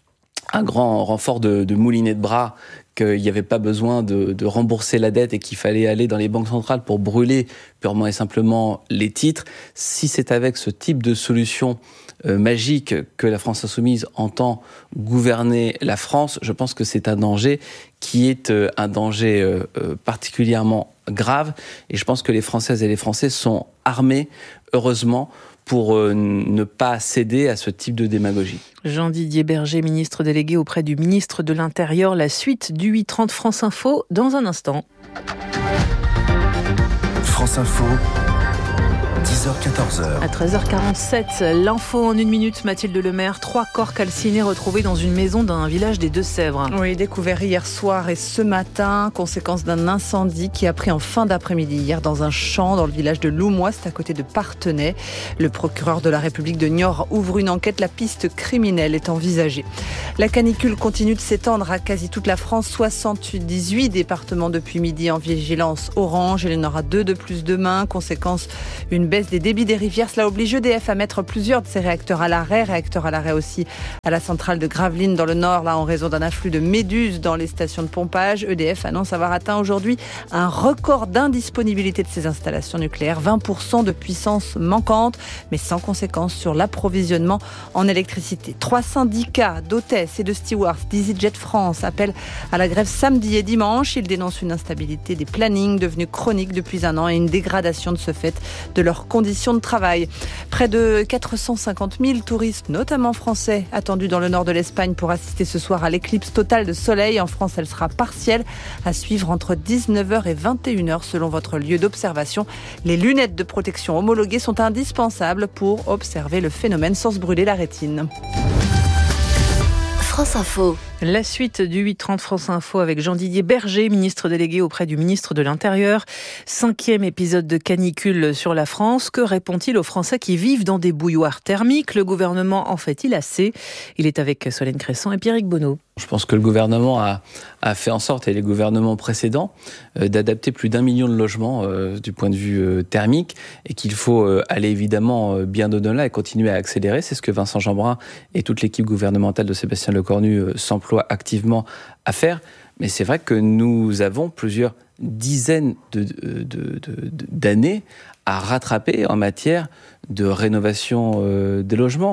un grand renfort de moulinet de bras, qu'il n'y avait pas besoin de rembourser la dette et qu'il fallait aller dans les banques centrales pour brûler purement et simplement les titres. Si c'est avec ce type de solution magique que la France insoumise entend gouverner la France, je pense que c'est un danger qui est un danger particulièrement grave. Et je pense que les Françaises et les Français sont armés, heureusement, pour ne pas céder à ce type de démagogie. Jean-Didier Berger, ministre délégué auprès du ministre de l'Intérieur. La suite du 8h30 France Info dans un instant. France Info, 10h-14h. À 13h47, l'info en 1 minute. Mathilde Lemaire, 3 corps calcinés retrouvés dans une maison d'un village des Deux-Sèvres. Oui, découverts hier soir et ce matin, conséquence d'un incendie qui a pris en fin d'après-midi hier dans un champ dans le village de Loumois, c'est à côté de Parthenay. Le procureur de la République de Niort ouvre une enquête, la piste criminelle est envisagée. La canicule continue de s'étendre à quasi toute la France, 78 départements depuis midi en vigilance orange, il y en aura 2 de plus demain, conséquence une baisse des débits des rivières. Cela oblige EDF à mettre plusieurs de ses réacteurs à l'arrêt aussi à la centrale de Gravelines dans le Nord, là en raison d'un afflux de méduses dans les stations de pompage. EDF annonce avoir atteint aujourd'hui un record d'indisponibilité de ses installations nucléaires, 20% de puissance manquante, mais sans conséquence sur l'approvisionnement en électricité. 3 syndicats d'hôtesses et de stewards d'EasyJet France appellent à la grève samedi et dimanche. Ils dénoncent une instabilité des plannings devenus chroniques depuis un an et une dégradation de ce fait de leurs conditions de travail. Près de 450 000 touristes, notamment français, attendus dans le nord de l'Espagne pour assister ce soir à l'éclipse totale de soleil. En France, elle sera partielle, à suivre entre 19h et 21h selon votre lieu d'observation. Les lunettes de protection homologuées sont indispensables pour observer le phénomène sans se brûler la rétine. France Info. La suite du 8h30 France Info avec Jean-Didier Berger, ministre délégué auprès du ministre de l'Intérieur. 5e épisode de canicule sur la France. Que répond-il aux Français qui vivent dans des bouilloires thermiques ? Le gouvernement en fait-il assez ? Il est avec Solène Cressan et Pierrick Bonneau. Je pense que le gouvernement a fait en sorte, et les gouvernements précédents, d'adapter plus d'1 million de logements du point de vue thermique, et qu'il faut aller évidemment bien au-delà et continuer à accélérer. C'est ce que Vincent Jeanbrun et toute l'équipe gouvernementale de Sébastien Lecornu s'emploient activement à faire. Mais c'est vrai que nous avons plusieurs dizaines d'années à rattraper en matière de rénovation des logements.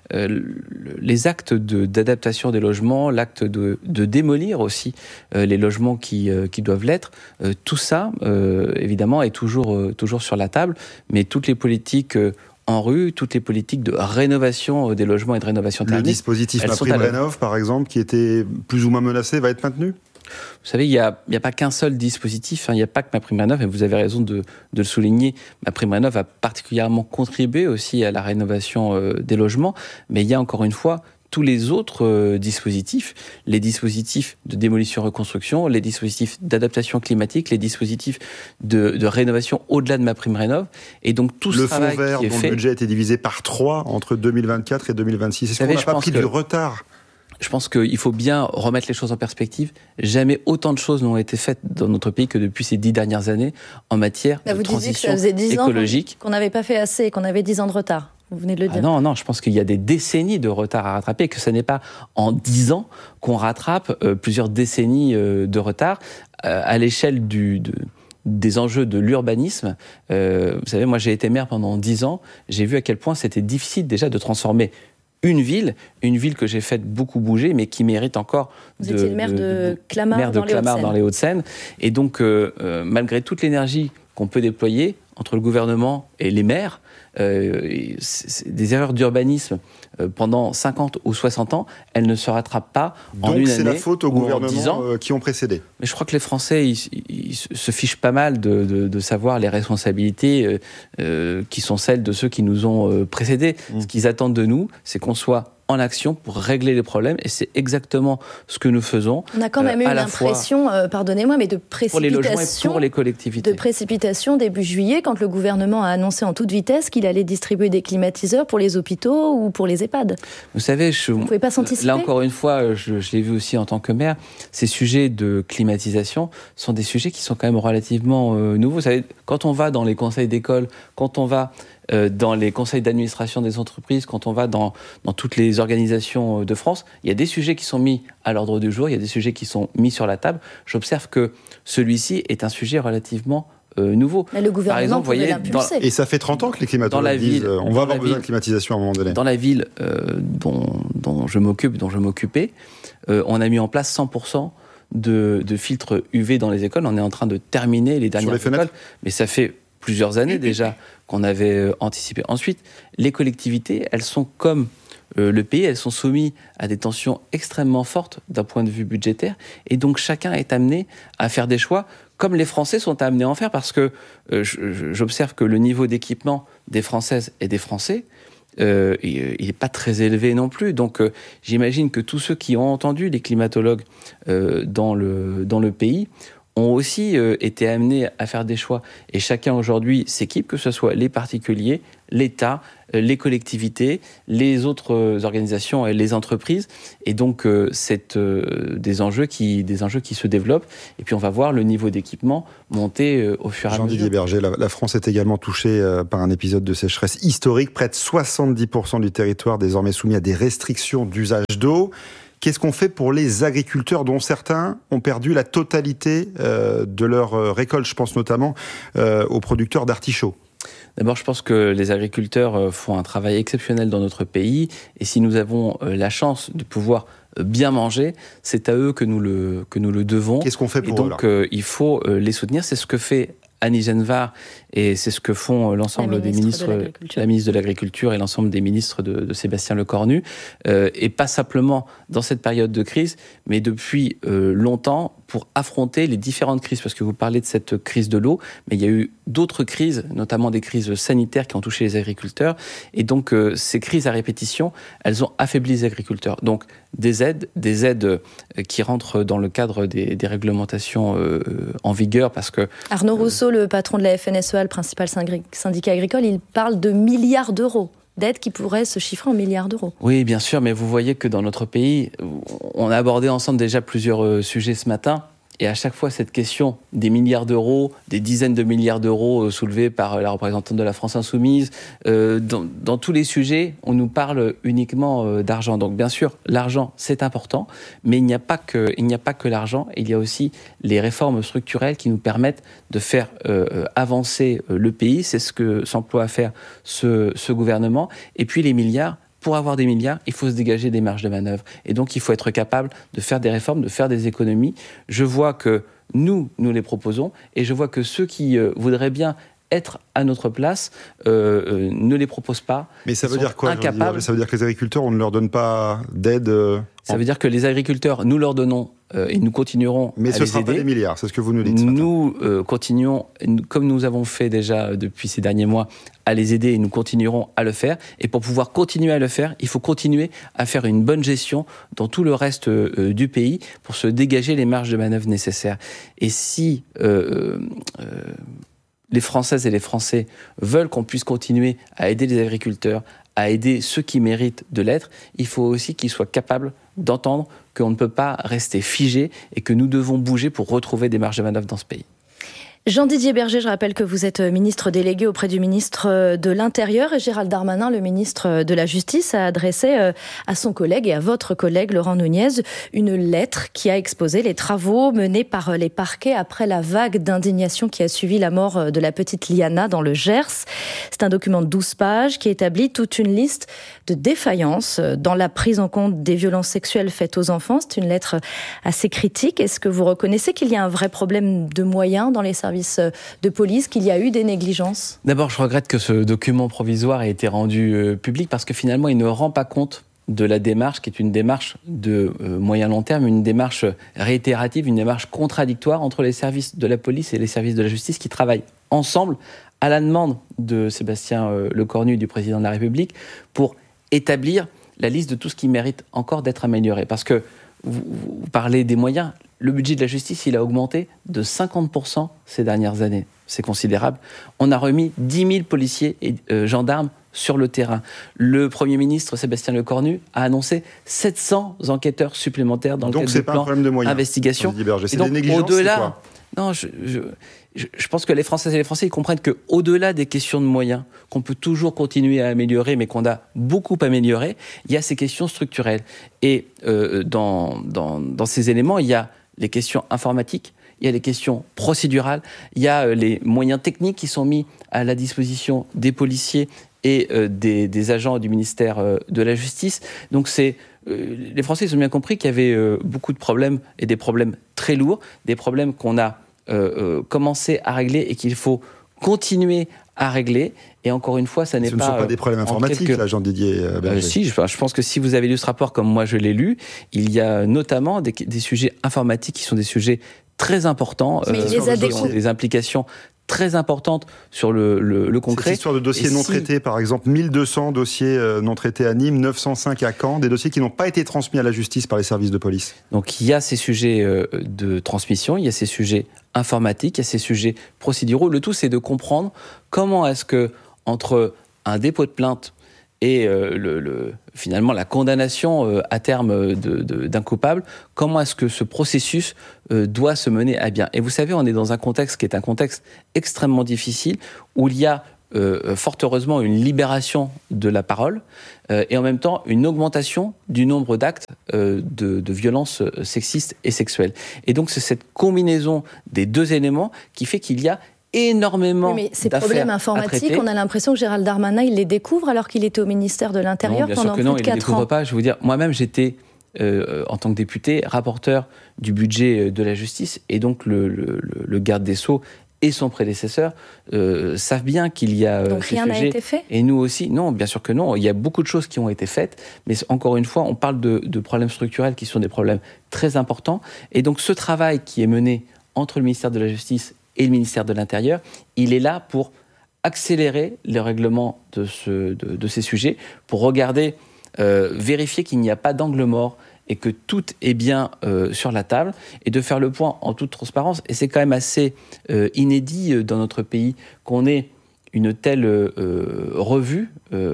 Les actes d'adaptation des logements, l'acte de démolir aussi les logements qui doivent l'être, tout ça, évidemment, est toujours sur la table, mais toutes les politiques en rue, toutes les politiques de rénovation des logements et de rénovation thermique. Le dispositif MaPrimeRénov', par exemple, qui était plus ou moins menacé, va être maintenu ? Vous savez, il n'y a pas qu'un seul dispositif, il n'y a pas que MaPrimeRénov', et vous avez raison de le souligner. MaPrimeRénov' a particulièrement contribué aussi à la rénovation des logements, mais il y a encore une fois tous les autres dispositifs, les dispositifs de démolition-reconstruction, les dispositifs d'adaptation climatique, les dispositifs de rénovation au-delà de MaPrimeRénov', et donc tout ce travail qui est fait... Le fonds vert, dont le budget a été divisé par 3 entre 2024 et 2026, est-ce qu'on n'a pas pris du retard ? Je pense qu'il faut bien remettre les choses en perspective. Jamais autant de choses n'ont été faites dans notre pays que depuis ces 10 dernières années en matière de transition écologique. Vous disiez que ça faisait 10 ans qu'on n'avait pas fait assez, qu'on avait 10 ans de retard. Vous venez de le dire. Non, je pense qu'il y a des décennies de retard à rattraper et que ce n'est pas en 10 ans qu'on rattrape plusieurs décennies de retard à l'échelle des enjeux de l'urbanisme. Vous savez, moi j'ai été maire pendant 10 ans, j'ai vu à quel point c'était difficile déjà de transformer une ville que j'ai fait beaucoup bouger, mais qui mérite encore... Vous étiez le maire de Clamart, dans les Hauts-de-Seine. Et donc, malgré toute l'énergie qu'on peut déployer entre le gouvernement et les maires, des erreurs d'urbanisme pendant 50 ou 60 ans, elles ne se rattrapent pas en une année. Donc c'est la faute aux gouvernements qui ont précédé. Mais je crois que les Français, ils se fichent pas mal de savoir les responsabilités qui sont celles de ceux qui nous ont précédés. Ce qu'ils attendent de nous, c'est qu'on soit en action pour régler les problèmes, et c'est exactement ce que nous faisons. On a quand même eu une impression, pardonnez-moi, mais de précipitation. Pour les logements et pour les collectivités. De précipitation début juillet, quand le gouvernement a annoncé en toute vitesse qu'il allait distribuer des climatiseurs pour les hôpitaux ou pour les EHPAD. Vous savez, vous ne pouvez pas s'anticiper. Là encore une fois, je l'ai vu aussi en tant que maire, ces sujets de climatisation sont des sujets qui sont quand même relativement nouveaux. Vous savez, quand on va dans les conseils d'école, quand on va dans les conseils d'administration des entreprises, quand on va dans toutes les organisations de France, il y a des sujets qui sont mis à l'ordre du jour, il y a des sujets qui sont mis sur la table. J'observe que celui-ci est un sujet relativement nouveau. Mais le gouvernement, par exemple, voyez, et ça fait 30 ans que les climatologues disent on va avoir besoin de climatisation à un moment donné. Dans la ville dont je m'occupais, on a mis en place 100% de filtres UV dans les écoles. On est en train de terminer les dernières écoles, mais ça fait plusieurs années déjà qu'on avait anticipé. Ensuite, les collectivités, elles sont comme le pays, elles sont soumises à des tensions extrêmement fortes d'un point de vue budgétaire, et donc chacun est amené à faire des choix comme les Français sont amenés à en faire, parce que j'observe que le niveau d'équipement des Françaises et des Français, il n'est pas très élevé non plus. Donc j'imagine que tous ceux qui ont entendu les climatologues dans le pays ont aussi été amenés à faire des choix. Et chacun aujourd'hui s'équipe, que ce soit les particuliers, l'État, les collectivités, les autres organisations et les entreprises. Et donc, c'est des enjeux qui se développent. Et puis, on va voir le niveau d'équipement monter au fur et à mesure. Jean-Didier Berger, la France est également touchée par un épisode de sécheresse historique. Près de 70% du territoire désormais soumis à des restrictions d'usage d'eau. Qu'est-ce qu'on fait pour les agriculteurs dont certains ont perdu la totalité de leur récolte? Je pense notamment aux producteurs d'artichauts. D'abord, je pense que les agriculteurs font un travail exceptionnel dans notre pays. Et si nous avons la chance de pouvoir bien manger, c'est à eux que nous le devons. Qu'est-ce qu'on fait pour eux? Et donc, il faut les soutenir. C'est ce que fait Annie Genevard, et c'est ce que font l'ensemble des ministres, la ministre de l'Agriculture et l'ensemble des ministres de Sébastien Lecornu, et pas simplement dans cette période de crise, mais depuis longtemps, pour affronter les différentes crises, parce que vous parlez de cette crise de l'eau, mais il y a eu d'autres crises, notamment des crises sanitaires qui ont touché les agriculteurs, et donc ces crises à répétition, elles ont affaibli les agriculteurs. Donc des aides qui rentrent dans le cadre des réglementations en vigueur, parce que... Arnaud Rousseau, le patron de la FNSEA, le principal syndicat agricole, il parle de milliards d'euros d'aides qui pourraient se chiffrer en milliards d'euros. Oui, bien sûr, mais vous voyez que dans notre pays, on a abordé ensemble déjà plusieurs sujets ce matin. Et à chaque fois, cette question des milliards d'euros, des dizaines de milliards d'euros soulevés par la représentante de la France Insoumise, dans tous les sujets, on nous parle uniquement d'argent. Donc bien sûr, l'argent, c'est important, mais il n'y a pas que l'argent. Il y a aussi les réformes structurelles qui nous permettent de faire avancer le pays. C'est ce que s'emploie à faire ce gouvernement. Et puis les milliards. Pour avoir des milliards, il faut se dégager des marges de manœuvre. Et donc, il faut être capable de faire des réformes, de faire des économies. Je vois que nous les proposons, et je vois que ceux qui voudraient bien être à notre place ne les proposent pas. Mais ça veut dire quoi? Ça veut dire que les agriculteurs, on ne leur donne pas d'aide Ça veut dire que les agriculteurs, nous leur donnons et nous continuerons à les aider. Mais ce ne sera pas des milliards, c'est ce que vous nous dites. Nous continuons, comme nous avons fait déjà depuis ces derniers mois, à les aider, et nous continuerons à le faire. Et pour pouvoir continuer à le faire, il faut continuer à faire une bonne gestion dans tout le reste du pays pour se dégager les marges de manœuvre nécessaires. Et si les Françaises et les Français veulent qu'on puisse continuer à aider les agriculteurs, à aider ceux qui méritent de l'être, il faut aussi qu'ils soient capables d'entendre qu'on ne peut pas rester figé et que nous devons bouger pour retrouver des marges de manœuvre dans ce pays. Jean-Didier Berger, je rappelle que vous êtes ministre délégué auprès du ministre de l'Intérieur, et Gérald Darmanin, le ministre de la Justice, a adressé à son collègue et à votre collègue Laurent Nunez une lettre qui a exposé les travaux menés par les parquets après la vague d'indignation qui a suivi la mort de la petite Liana dans le Gers. C'est un document de 12 pages qui établit toute une liste de défaillances dans la prise en compte des violences sexuelles faites aux enfants. C'est une lettre assez critique. Est-ce que vous reconnaissez qu'il y a un vrai problème de moyens dans les services de police, qu'il y a eu des négligences? D'abord, je regrette que ce document provisoire ait été rendu public, parce que finalement, il ne rend pas compte de la démarche qui est une démarche de moyen long terme, une démarche réitérative, une démarche contradictoire entre les services de la police et les services de la justice qui travaillent ensemble à la demande de Sébastien Lecornu, du président de la République, pour établir la liste de tout ce qui mérite encore d'être amélioré. Parce que vous parlez des moyens. Le budget de la justice, il a augmenté de 50% ces dernières années. C'est considérable. On a remis 10 000 policiers et gendarmes sur le terrain. Le Premier ministre, Sébastien Lecornu, a annoncé 700 enquêteurs supplémentaires dans le cadre du plan d'investigation. C'est des négligences, au-delà, non, je pense que les Françaises et les Français ils comprennent qu'au-delà des questions de moyens, qu'on peut toujours continuer à améliorer, mais qu'on a beaucoup amélioré, il y a ces questions structurelles. Et dans ces éléments, il y a les questions informatiques, il y a les questions procédurales, il y a les moyens techniques qui sont mis à la disposition des policiers et des agents du ministère de la Justice. Donc les Français ils ont bien compris qu'il y avait beaucoup de problèmes, et des problèmes très lourds, des problèmes qu'on a commencé à régler et qu'il faut continuer à régler. Et encore une fois, ça n'est pas... Ce ne sont pas des problèmes informatiques, là, Jean-Didier Berger. Si, je pense que si vous avez lu ce rapport comme moi je l'ai lu, il y a notamment des sujets informatiques qui sont des sujets très importants, qui ont des implications très importante sur le concret. Cette histoire de dossiers non traités, par exemple, 1200 dossiers non traités à Nîmes, 905 à Caen, des dossiers qui n'ont pas été transmis à la justice par les services de police. Donc il y a ces sujets de transmission, il y a ces sujets informatiques, il y a ces sujets procéduraux. Le tout, c'est de comprendre comment est-ce que, entre un dépôt de plainte et finalement la condamnation à terme d'un coupable, comment est-ce que ce processus doit se mener à bien. Et vous savez, on est dans un contexte qui est un contexte extrêmement difficile, où il y a fort heureusement une libération de la parole et en même temps une augmentation du nombre d'actes de violences sexistes et sexuelles. Et donc c'est cette combinaison des deux éléments qui fait qu'il y a énormément mais ces problèmes informatiques, on a l'impression que Gérald Darmanin, il les découvre alors qu'il était au ministère de l'Intérieur pendant plus de 4 ans. Non, il ne les découvre pas. Je vais vous dire, moi-même, j'étais, en tant que député, rapporteur du budget de la justice, et donc le garde des Sceaux et son prédécesseur savent bien qu'il y a donc rien n'a été fait. Et nous aussi, non, bien sûr que non. Il y a beaucoup de choses qui ont été faites, mais encore une fois, on parle de problèmes structurels qui sont des problèmes très importants. Et donc ce travail qui est mené entre le ministère de la Justice et le ministère de l'Intérieur, il est là pour accélérer le règlement de ces sujets, pour regarder, vérifier qu'il n'y a pas d'angle mort et que tout est bien sur la table, et de faire le point en toute transparence. Et c'est quand même assez inédit dans notre pays qu'on ait une telle revue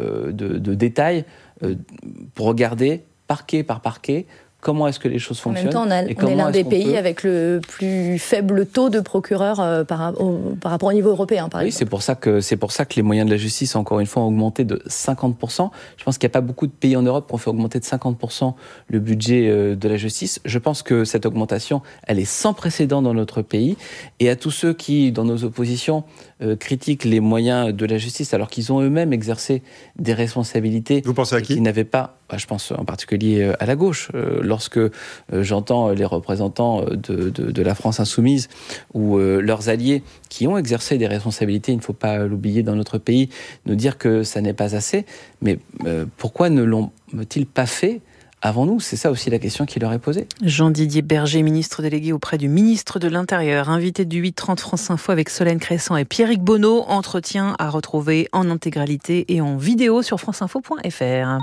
de détails pour regarder parquet par parquet comment est-ce que les choses fonctionnent. En même temps, on est l'un des pays avec le plus faible taux de procureurs par rapport au niveau européen, par exemple. Oui, c'est pour ça que les moyens de la justice, encore une fois, ont augmenté de 50%. Je pense qu'il n'y a pas beaucoup de pays en Europe qui ont fait augmenter de 50% le budget de la justice. Je pense que cette augmentation, elle est sans précédent dans notre pays. Et à tous ceux qui, dans nos oppositions, critiquent les moyens de la justice alors qu'ils ont eux-mêmes exercé des responsabilités. Vous pensez à qui ? Qu'ils n'avaient pas. Je pense en particulier à la gauche. Lorsque j'entends les représentants de la France insoumise ou leurs alliés qui ont exercé des responsabilités, il ne faut pas l'oublier dans notre pays, nous dire que ça n'est pas assez. Mais pourquoi ne l'ont-ils pas fait avant nous? C'est ça aussi la question qui leur est posée. Jean-Didier Berger, ministre délégué auprès du ministre de l'Intérieur, invité du 8h30 France Info avec Solène Crescent et Pierrick Bonneau. Entretien à retrouver en intégralité et en vidéo sur franceinfo.fr.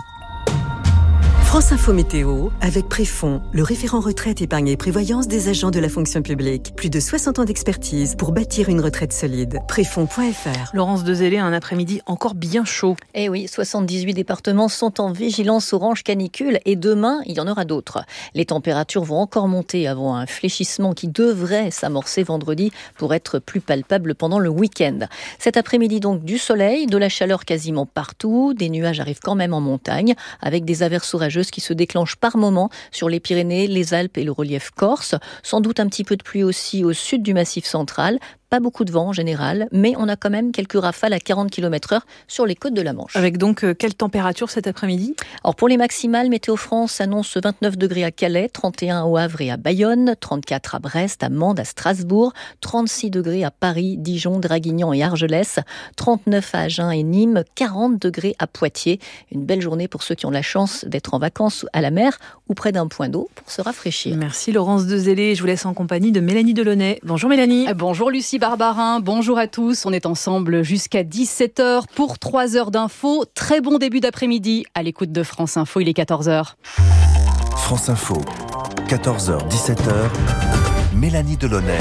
France Info Météo, avec Préfond, le référent retraite, épargne et prévoyance des agents de la fonction publique. Plus de 60 ans d'expertise pour bâtir une retraite solide. Préfond.fr. Laurence Dezellé, un après-midi encore bien chaud. Eh oui, 78 départements sont en vigilance orange canicule et demain, il y en aura d'autres. Les températures vont encore monter avant un fléchissement qui devrait s'amorcer vendredi pour être plus palpable pendant le week-end. Cet après-midi donc du soleil, de la chaleur quasiment partout, des nuages arrivent quand même en montagne avec des averses orageuses qui se déclenchent par moments sur les Pyrénées, les Alpes et le relief corse. Sans doute un petit peu de pluie aussi au sud du Massif central. Pas beaucoup de vent en général, mais on a quand même quelques rafales à 40 km/h sur les côtes de la Manche. Avec donc quelle température cet après-midi ? Alors pour les maximales, Météo France annonce 29 degrés à Calais, 31 au Havre et à Bayonne, 34 à Brest, à Mende, à Strasbourg, 36 degrés à Paris, Dijon, Draguignan et Argelès, 39 à Agen et Nîmes, 40 degrés à Poitiers. Une belle journée pour ceux qui ont la chance d'être en vacances à la mer ou près d'un point d'eau pour se rafraîchir. Merci Laurence Dezellé. Je vous laisse en compagnie de Mélanie Delaunay. Bonjour Mélanie. Bonjour Lucie Barbarin, bonjour à tous. On est ensemble jusqu'à 17h pour 3 heures d'infos. Très bon début d'après-midi à l'écoute de France Info, il est 14h. France Info, 14h, 17h, Mélanie Delaunay.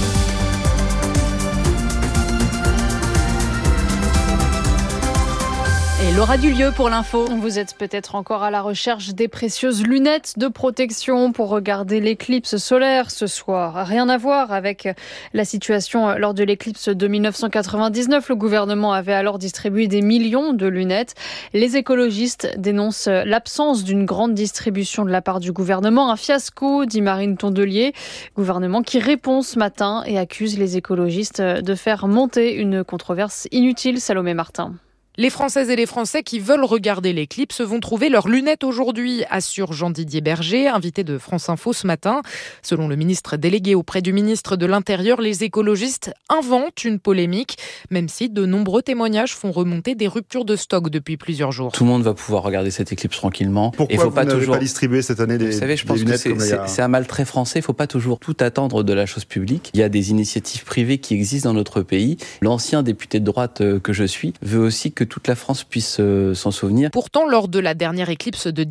Et Laura Dulieu pour l'info. Vous êtes peut-être encore à la recherche des précieuses lunettes de protection pour regarder l'éclipse solaire ce soir. Rien à voir avec la situation lors de l'éclipse de 1999. Le gouvernement avait alors distribué des millions de lunettes. Les écologistes dénoncent l'absence d'une grande distribution de la part du gouvernement. Un fiasco, dit Marine Tondelier. Gouvernement qui répond ce matin et accuse les écologistes de faire monter une controverse inutile. Salomé Martin. Les Françaises et les Français qui veulent regarder l'éclipse vont trouver leurs lunettes aujourd'hui, assure Jean-Didier Berger, invité de France Info ce matin. Selon le ministre délégué auprès du ministre de l'Intérieur, les écologistes inventent une polémique, même si de nombreux témoignages font remonter des ruptures de stock depuis plusieurs jours. Tout le monde va pouvoir regarder cette éclipse tranquillement. Pourquoi vous n'avez pas distribué cette année des lunettes? Vous savez, je pense que c'est un mal très français. Il ne faut pas toujours tout attendre de la chose publique. Il y a des initiatives privées qui existent dans notre pays. L'ancien député de droite que je suis veut aussi que toute la France puisse s'en souvenir. Pourtant, lors de la dernière éclipse de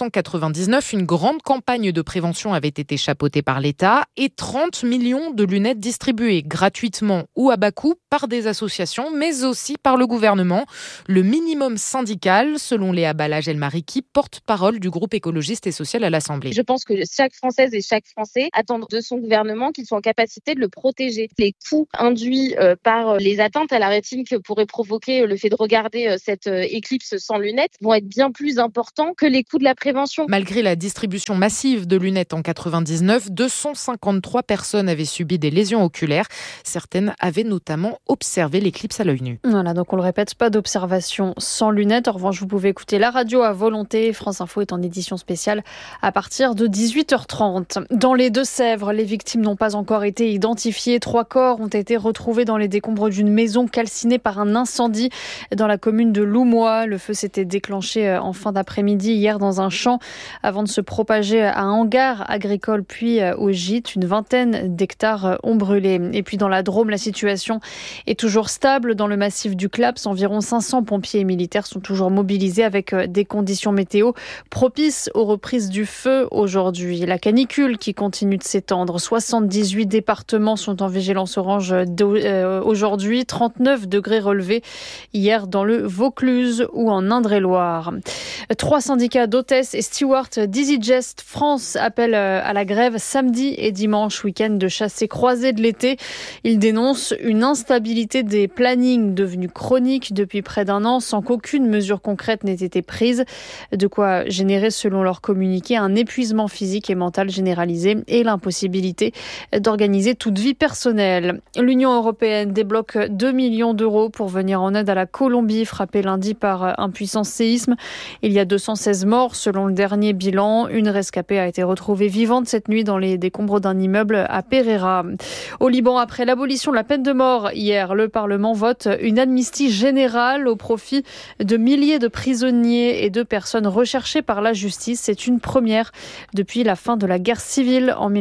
1999, une grande campagne de prévention avait été chapeautée par l'État et 30 millions de lunettes distribuées gratuitement ou à bas coût par des associations, mais aussi par le gouvernement. Le minimum syndical, selon Léa Balage-Elmariki, porte-parole du groupe écologiste et social à l'Assemblée. Je pense que chaque Française et chaque Français attendent de son gouvernement qu'il soit en capacité de le protéger. Les coûts induits par les atteintes à la rétine que pourrait provoquer le fait de regarder cette éclipse sans lunettes vont être bien plus importants que les coûts de la prévention. Malgré la distribution massive de lunettes en 99, 253 personnes avaient subi des lésions oculaires. Certaines avaient notamment observé l'éclipse à l'œil nu. Voilà, donc on le répète, pas d'observation sans lunettes. En revanche, vous pouvez écouter la radio à volonté. France Info est en édition spéciale à partir de 18h30. Dans les Deux-Sèvres, les victimes n'ont pas encore été identifiées. 3 corps ont été retrouvés dans les décombres d'une maison calcinée par un incendie dans la commune de Loumois. Le feu s'était déclenché en fin d'après-midi hier dans un champ avant de se propager à un hangar agricole puis au gîte. Une vingtaine d'hectares ont brûlé. Et puis dans la Drôme, la situation est toujours stable. Dans le massif du Claps, environ 500 pompiers et militaires sont toujours mobilisés avec des conditions météo propices aux reprises du feu aujourd'hui. La canicule qui continue de s'étendre. 78 départements sont en vigilance orange aujourd'hui. 39 degrés relevés hier dans le Vaucluse ou en Indre-et-Loire. 3 syndicats d'hôtesses et stewards d'EasyJet France appellent à la grève samedi et dimanche, week-end de chassés croisés de l'été. Ils dénoncent une instabilité des plannings devenus chroniques depuis près d'un an sans qu'aucune mesure concrète n'ait été prise. De quoi générer, selon leur communiqué, un épuisement physique et mental généralisé et l'impossibilité d'organiser toute vie personnelle. L'Union européenne débloque 2 millions d'euros pour venir en aide à la Colombie, frappée lundi par un puissant séisme. Il y a 216 morts selon le dernier bilan. Une rescapée a été retrouvée vivante cette nuit dans les décombres d'un immeuble à Pereira. Au Liban, après l'abolition de la peine de mort hier, le Parlement vote une amnistie générale au profit de milliers de prisonniers et de personnes recherchées par la justice. C'est une première depuis la fin de la guerre civile en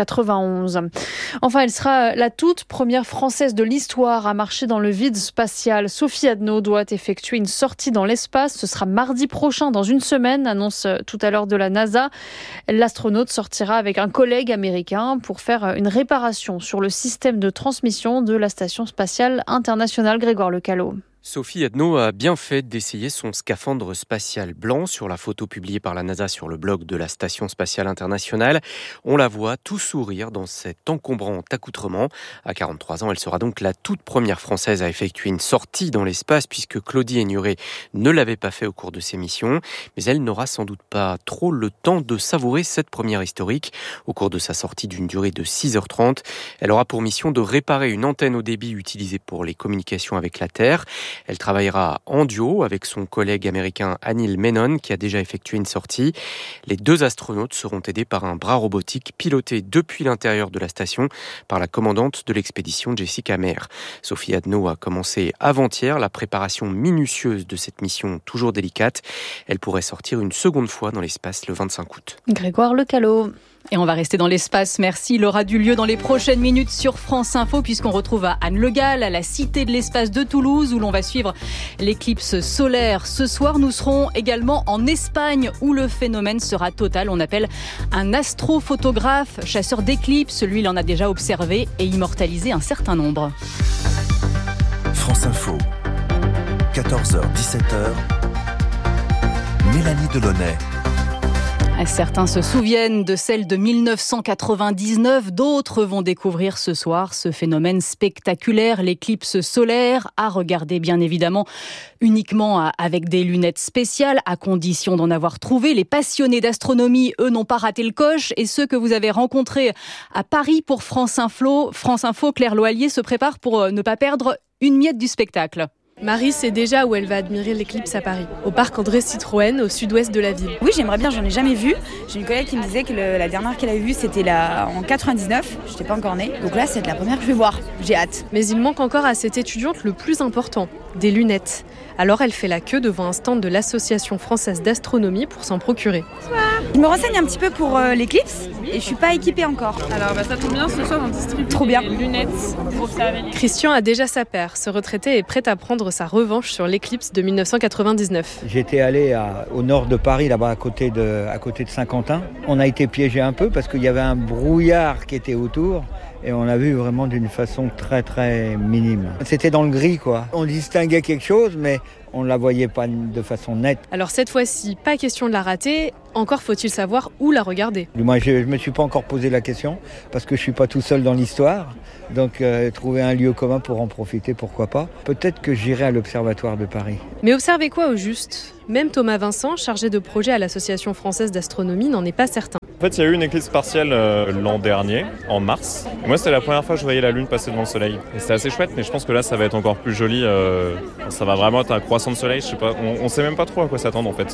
1991. Enfin, elle sera la toute première Française de l'histoire à marcher dans le vide spatial. Sophie Adno doit effectuer une sortie dans l'espace. Ce sera mardi prochain, dans une semaine, annonce tout à l'heure de la NASA. L'astronaute sortira avec un collègue américain pour faire une réparation sur le système de transmission de la Station spatiale internationale. Grégoire Lecalot. Sophie Adno a bien fait d'essayer son scaphandre spatial blanc sur la photo publiée par la NASA sur le blog de la Station spatiale internationale. On la voit tout sourire dans cet encombrant accoutrement. À 43 ans, elle sera donc la toute première Française à effectuer une sortie dans l'espace puisque Claudie Aigneret ne l'avait pas fait au cours de ses missions. Mais elle n'aura sans doute pas trop le temps de savourer cette première historique. Au cours de sa sortie d'une durée de 6h30, elle aura pour mission de réparer une antenne haut débit utilisée pour les communications avec la Terre. Elle travaillera en duo avec son collègue américain Anil Menon qui a déjà effectué une sortie. Les 2 astronautes seront aidés par un bras robotique piloté depuis l'intérieur de la station par la commandante de l'expédition Jessica Meir. Sophie Adno a commencé avant-hier la préparation minutieuse de cette mission toujours délicate. Elle pourrait sortir une seconde fois dans l'espace le 25 août. Grégoire Lecalot. Et on va rester dans l'espace, merci. Il aura du lieu dans les prochaines minutes sur France Info puisqu'on retrouve à Anne Le Gall, à la Cité de l'Espace de Toulouse où l'on va suivre l'éclipse solaire. Ce soir, nous serons également en Espagne où le phénomène sera total. On appelle un astrophotographe, chasseur d'éclipses. Lui, il en a déjà observé et immortalisé un certain nombre. France Info, 14h, 17h, Mélanie Delaunay. Certains se souviennent de celle de 1999, d'autres vont découvrir ce soir ce phénomène spectaculaire, l'éclipse solaire, à regarder bien évidemment uniquement avec des lunettes spéciales, à condition d'en avoir trouvé. Les passionnés d'astronomie, eux, n'ont pas raté le coche, et ceux que vous avez rencontrés à Paris pour France Info, Claire Loallier se prépare pour ne pas perdre une miette du spectacle. Marie sait déjà où elle va admirer l'éclipse à Paris, au parc André Citroën, au sud-ouest de la ville. Oui, j'aimerais bien, j'en ai jamais vu. J'ai une collègue qui me disait que la dernière qu'elle avait vue, c'était en 99. Je n'étais pas encore née. Donc là, c'est la première que je vais voir. J'ai hâte. Mais il manque encore à cette étudiante le plus important, des lunettes. Alors elle fait la queue devant un stand de l'Association française d'astronomie pour s'en procurer. Je me renseigne un petit peu pour l'éclipse et je suis pas équipée encore. Alors ça tombe bien, ce soir on distribue trop bien. Des lunettes pour observer. Christian a déjà sa paire. Ce retraité est prêt à prendre sa revanche sur l'éclipse de 1999. J'étais allé au nord de Paris, là-bas à côté de Saint-Quentin. On a été piégé un peu parce qu'il y avait un brouillard qui était autour. Et on l'a vu vraiment d'une façon très très minime. C'était dans le gris quoi. On distinguait quelque chose mais on ne la voyait pas de façon nette. Alors cette fois-ci, pas question de la rater, encore faut-il savoir où la regarder. Moi je ne me suis pas encore posé la question parce que je ne suis pas tout seul dans l'histoire. Donc trouver un lieu commun pour en profiter, pourquoi pas. Peut-être que j'irai à l'Observatoire de Paris. Mais observez quoi au juste ? Même Thomas Vincent, chargé de projet à l'Association française d'astronomie, n'en est pas certain. En fait, il y a eu une éclipse partielle l'an dernier, en mars. Et moi, c'était la première fois que je voyais la Lune passer devant le Soleil. Et c'était assez chouette, mais je pense que là, ça va être encore plus joli. Ça va vraiment être un croissant de soleil. Je sais pas, on sait même pas trop à quoi s'attendre, en fait.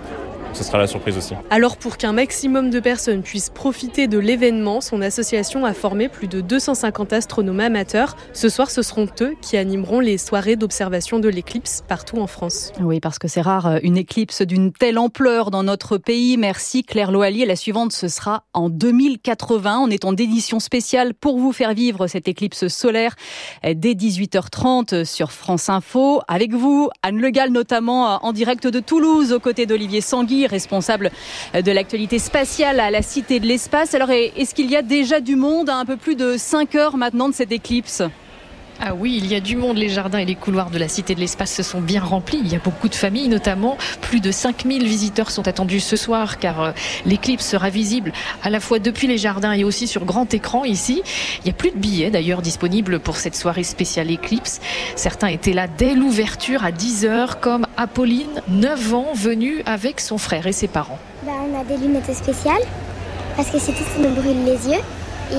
Ce sera la surprise aussi. Alors pour qu'un maximum de personnes puissent profiter de l'événement, son association a formé plus de 250 astronomes amateurs. Ce soir, ce seront eux qui animeront les soirées d'observation de l'éclipse partout en France. Oui, parce que c'est rare une éclipse d'une telle ampleur dans notre pays. Merci Claire Loallier. La suivante, ce sera en 2080. On est en édition spéciale pour vous faire vivre cette éclipse solaire dès 18h30 sur France Info. Avec vous, Anne Le Gall, notamment en direct de Toulouse, aux côtés d'Olivier Sanguy, responsable de l'actualité spatiale à la Cité de l'Espace. Alors, est-ce qu'il y a déjà du monde à un peu plus de 5 heures maintenant de cette éclipse ? Ah oui, il y a du monde, les jardins et les couloirs de la Cité de l'Espace se sont bien remplis. Il y a beaucoup de familles notamment. Plus de 5000 visiteurs sont attendus ce soir car l'éclipse sera visible à la fois depuis les jardins et aussi sur grand écran ici. Il n'y a plus de billets d'ailleurs disponibles pour cette soirée spéciale éclipse. Certains étaient là dès l'ouverture à 10h comme Apolline, 9 ans, venue avec son frère et ses parents. On a des lunettes spéciales parce que c'est tout ce qui nous brûle les yeux.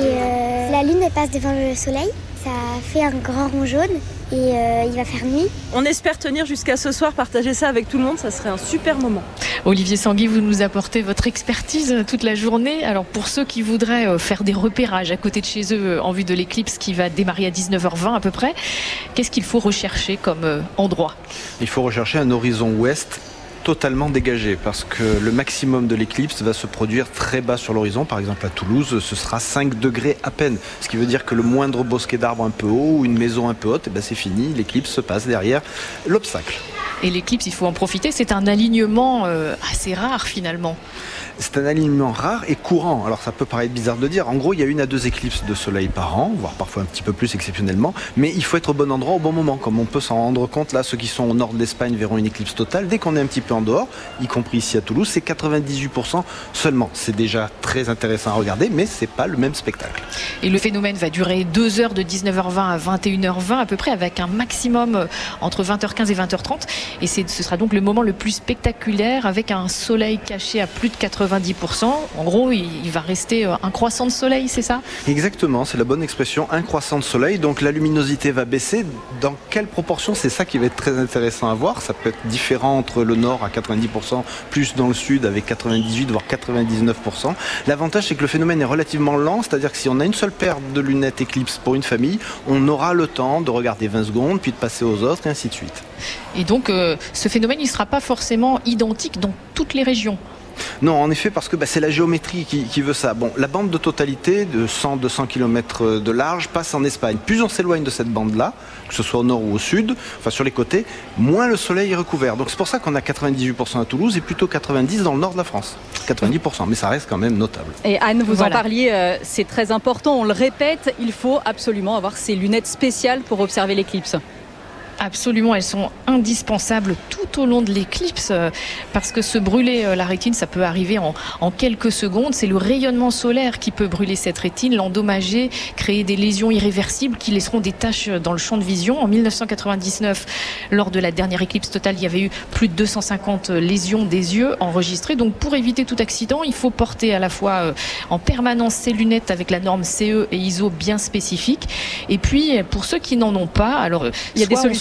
Et la lune elle passe devant le soleil. Ça fait un grand rond jaune et il va faire nuit. On espère tenir jusqu'à ce soir, partager ça avec tout le monde, ça serait un super moment. Olivier Sanguy, vous nous apportez votre expertise toute la journée. Alors pour ceux qui voudraient faire des repérages à côté de chez eux en vue de l'éclipse qui va démarrer à 19h20 à peu près, qu'est-ce qu'il faut rechercher comme endroit ? Il faut rechercher un horizon ouest totalement dégagé parce que le maximum de l'éclipse va se produire très bas sur l'horizon. Par exemple à Toulouse, ce sera 5 degrés à peine, ce qui veut dire que le moindre bosquet d'arbres un peu haut ou une maison un peu haute, c'est fini, l'éclipse se passe derrière l'obstacle. Et l'éclipse, il faut en profiter, c'est un alignement assez rare finalement. C'est un alignement rare et courant. Alors ça peut paraître bizarre de dire. En gros, il y a 1 à 2 éclipses de soleil par an, voire parfois un petit peu plus exceptionnellement. Mais il faut être au bon endroit au bon moment. Comme on peut s'en rendre compte, là, ceux qui sont au nord de l'Espagne verront une éclipse totale. Dès qu'on est un petit peu en dehors, y compris ici à Toulouse, c'est 98% seulement. C'est déjà très intéressant à regarder, mais c'est pas le même spectacle. Et le phénomène va durer 2 heures de 19h20 à 21h20 à peu près, avec un maximum entre 20h15 et 20h30. Et ce sera donc le moment le plus spectaculaire, avec un soleil caché à plus de 90%. En gros, il va rester un croissant de soleil, c'est ça ? Exactement, c'est la bonne expression, un croissant de soleil. Donc la luminosité va baisser. Dans quelle proportion ? C'est ça qui va être très intéressant à voir. Ça peut être différent entre le nord à 90%, plus dans le sud avec 98 voire 99%. L'avantage, c'est que le phénomène est relativement lent, c'est-à-dire que si on a une seule paire de lunettes éclipse pour une famille, on aura le temps de regarder 20 secondes, puis de passer aux autres, et ainsi de suite. Et donc, ce phénomène, il ne sera pas forcément identique dans toutes les régions ? Non, en effet, parce que c'est la géométrie qui veut ça. Bon, la bande de totalité de 100-200 km de large passe en Espagne. Plus on s'éloigne de cette bande-là, que ce soit au nord ou au sud, enfin sur les côtés, moins le soleil est recouvert. Donc c'est pour ça qu'on a 98% à Toulouse et plutôt 90% dans le nord de la France. 90%, mais ça reste quand même notable. Et Anne, vous en parliez, c'est très important, on le répète, il faut absolument avoir ces lunettes spéciales pour observer l'éclipse. Absolument, elles sont indispensables tout au long de l'éclipse parce que se brûler la rétine, ça peut arriver en quelques secondes. C'est le rayonnement solaire qui peut brûler cette rétine, l'endommager, créer des lésions irréversibles qui laisseront des taches dans le champ de vision. En 1999, lors de la dernière éclipse totale, il y avait eu plus de 250 lésions des yeux enregistrées. Donc pour éviter tout accident, il faut porter à la fois en permanence ces lunettes avec la norme CE et ISO bien spécifique. Et puis pour ceux qui n'en ont pas, alors il y a des solutions.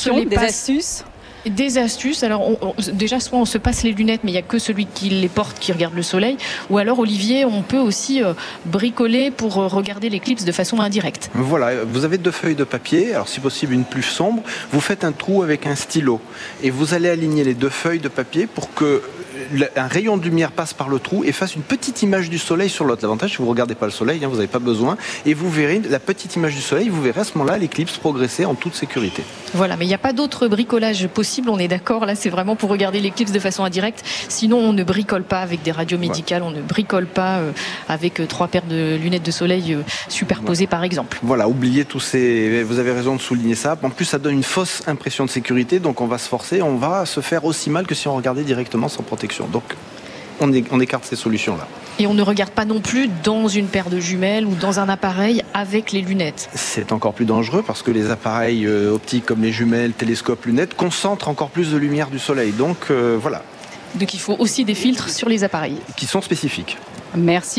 solutions, des astuces? Des astuces. Alors, déjà, soit on se passe les lunettes, mais il n'y a que celui qui les porte qui regarde le soleil. Ou alors, Olivier, on peut aussi bricoler pour regarder l'éclipse de façon indirecte. Voilà, vous avez 2 feuilles de papier, alors si possible une plus sombre. Vous faites un trou avec un stylo et vous allez aligner les 2 feuilles de papier pour que un rayon de lumière passe par le trou et fasse une petite image du soleil sur l'autre. L'avantage, c'est que vous ne regardez pas le soleil, vous n'avez pas besoin. Et vous verrez la petite image du soleil, vous verrez à ce moment-là l'éclipse progresser en toute sécurité. Voilà, mais il n'y a pas d'autre bricolage possible, on est d'accord. Là, c'est vraiment pour regarder l'éclipse de façon indirecte. Sinon, on ne bricole pas avec des radios médicales, on ne bricole pas avec 3 paires de lunettes de soleil superposées, par exemple. Voilà, oubliez tous ces... Vous avez raison de souligner ça. En plus, ça donne une fausse impression de sécurité, donc on va se forcer, on va se faire aussi mal que si on regardait directement sans protection. Donc, on écarte ces solutions-là. Et on ne regarde pas non plus dans une paire de jumelles ou dans un appareil avec les lunettes. C'est encore plus dangereux parce que les appareils optiques comme les jumelles, télescopes, lunettes concentrent encore plus de lumière du soleil. Donc voilà. Donc il faut aussi des filtres sur les appareils. Qui sont spécifiques. Merci.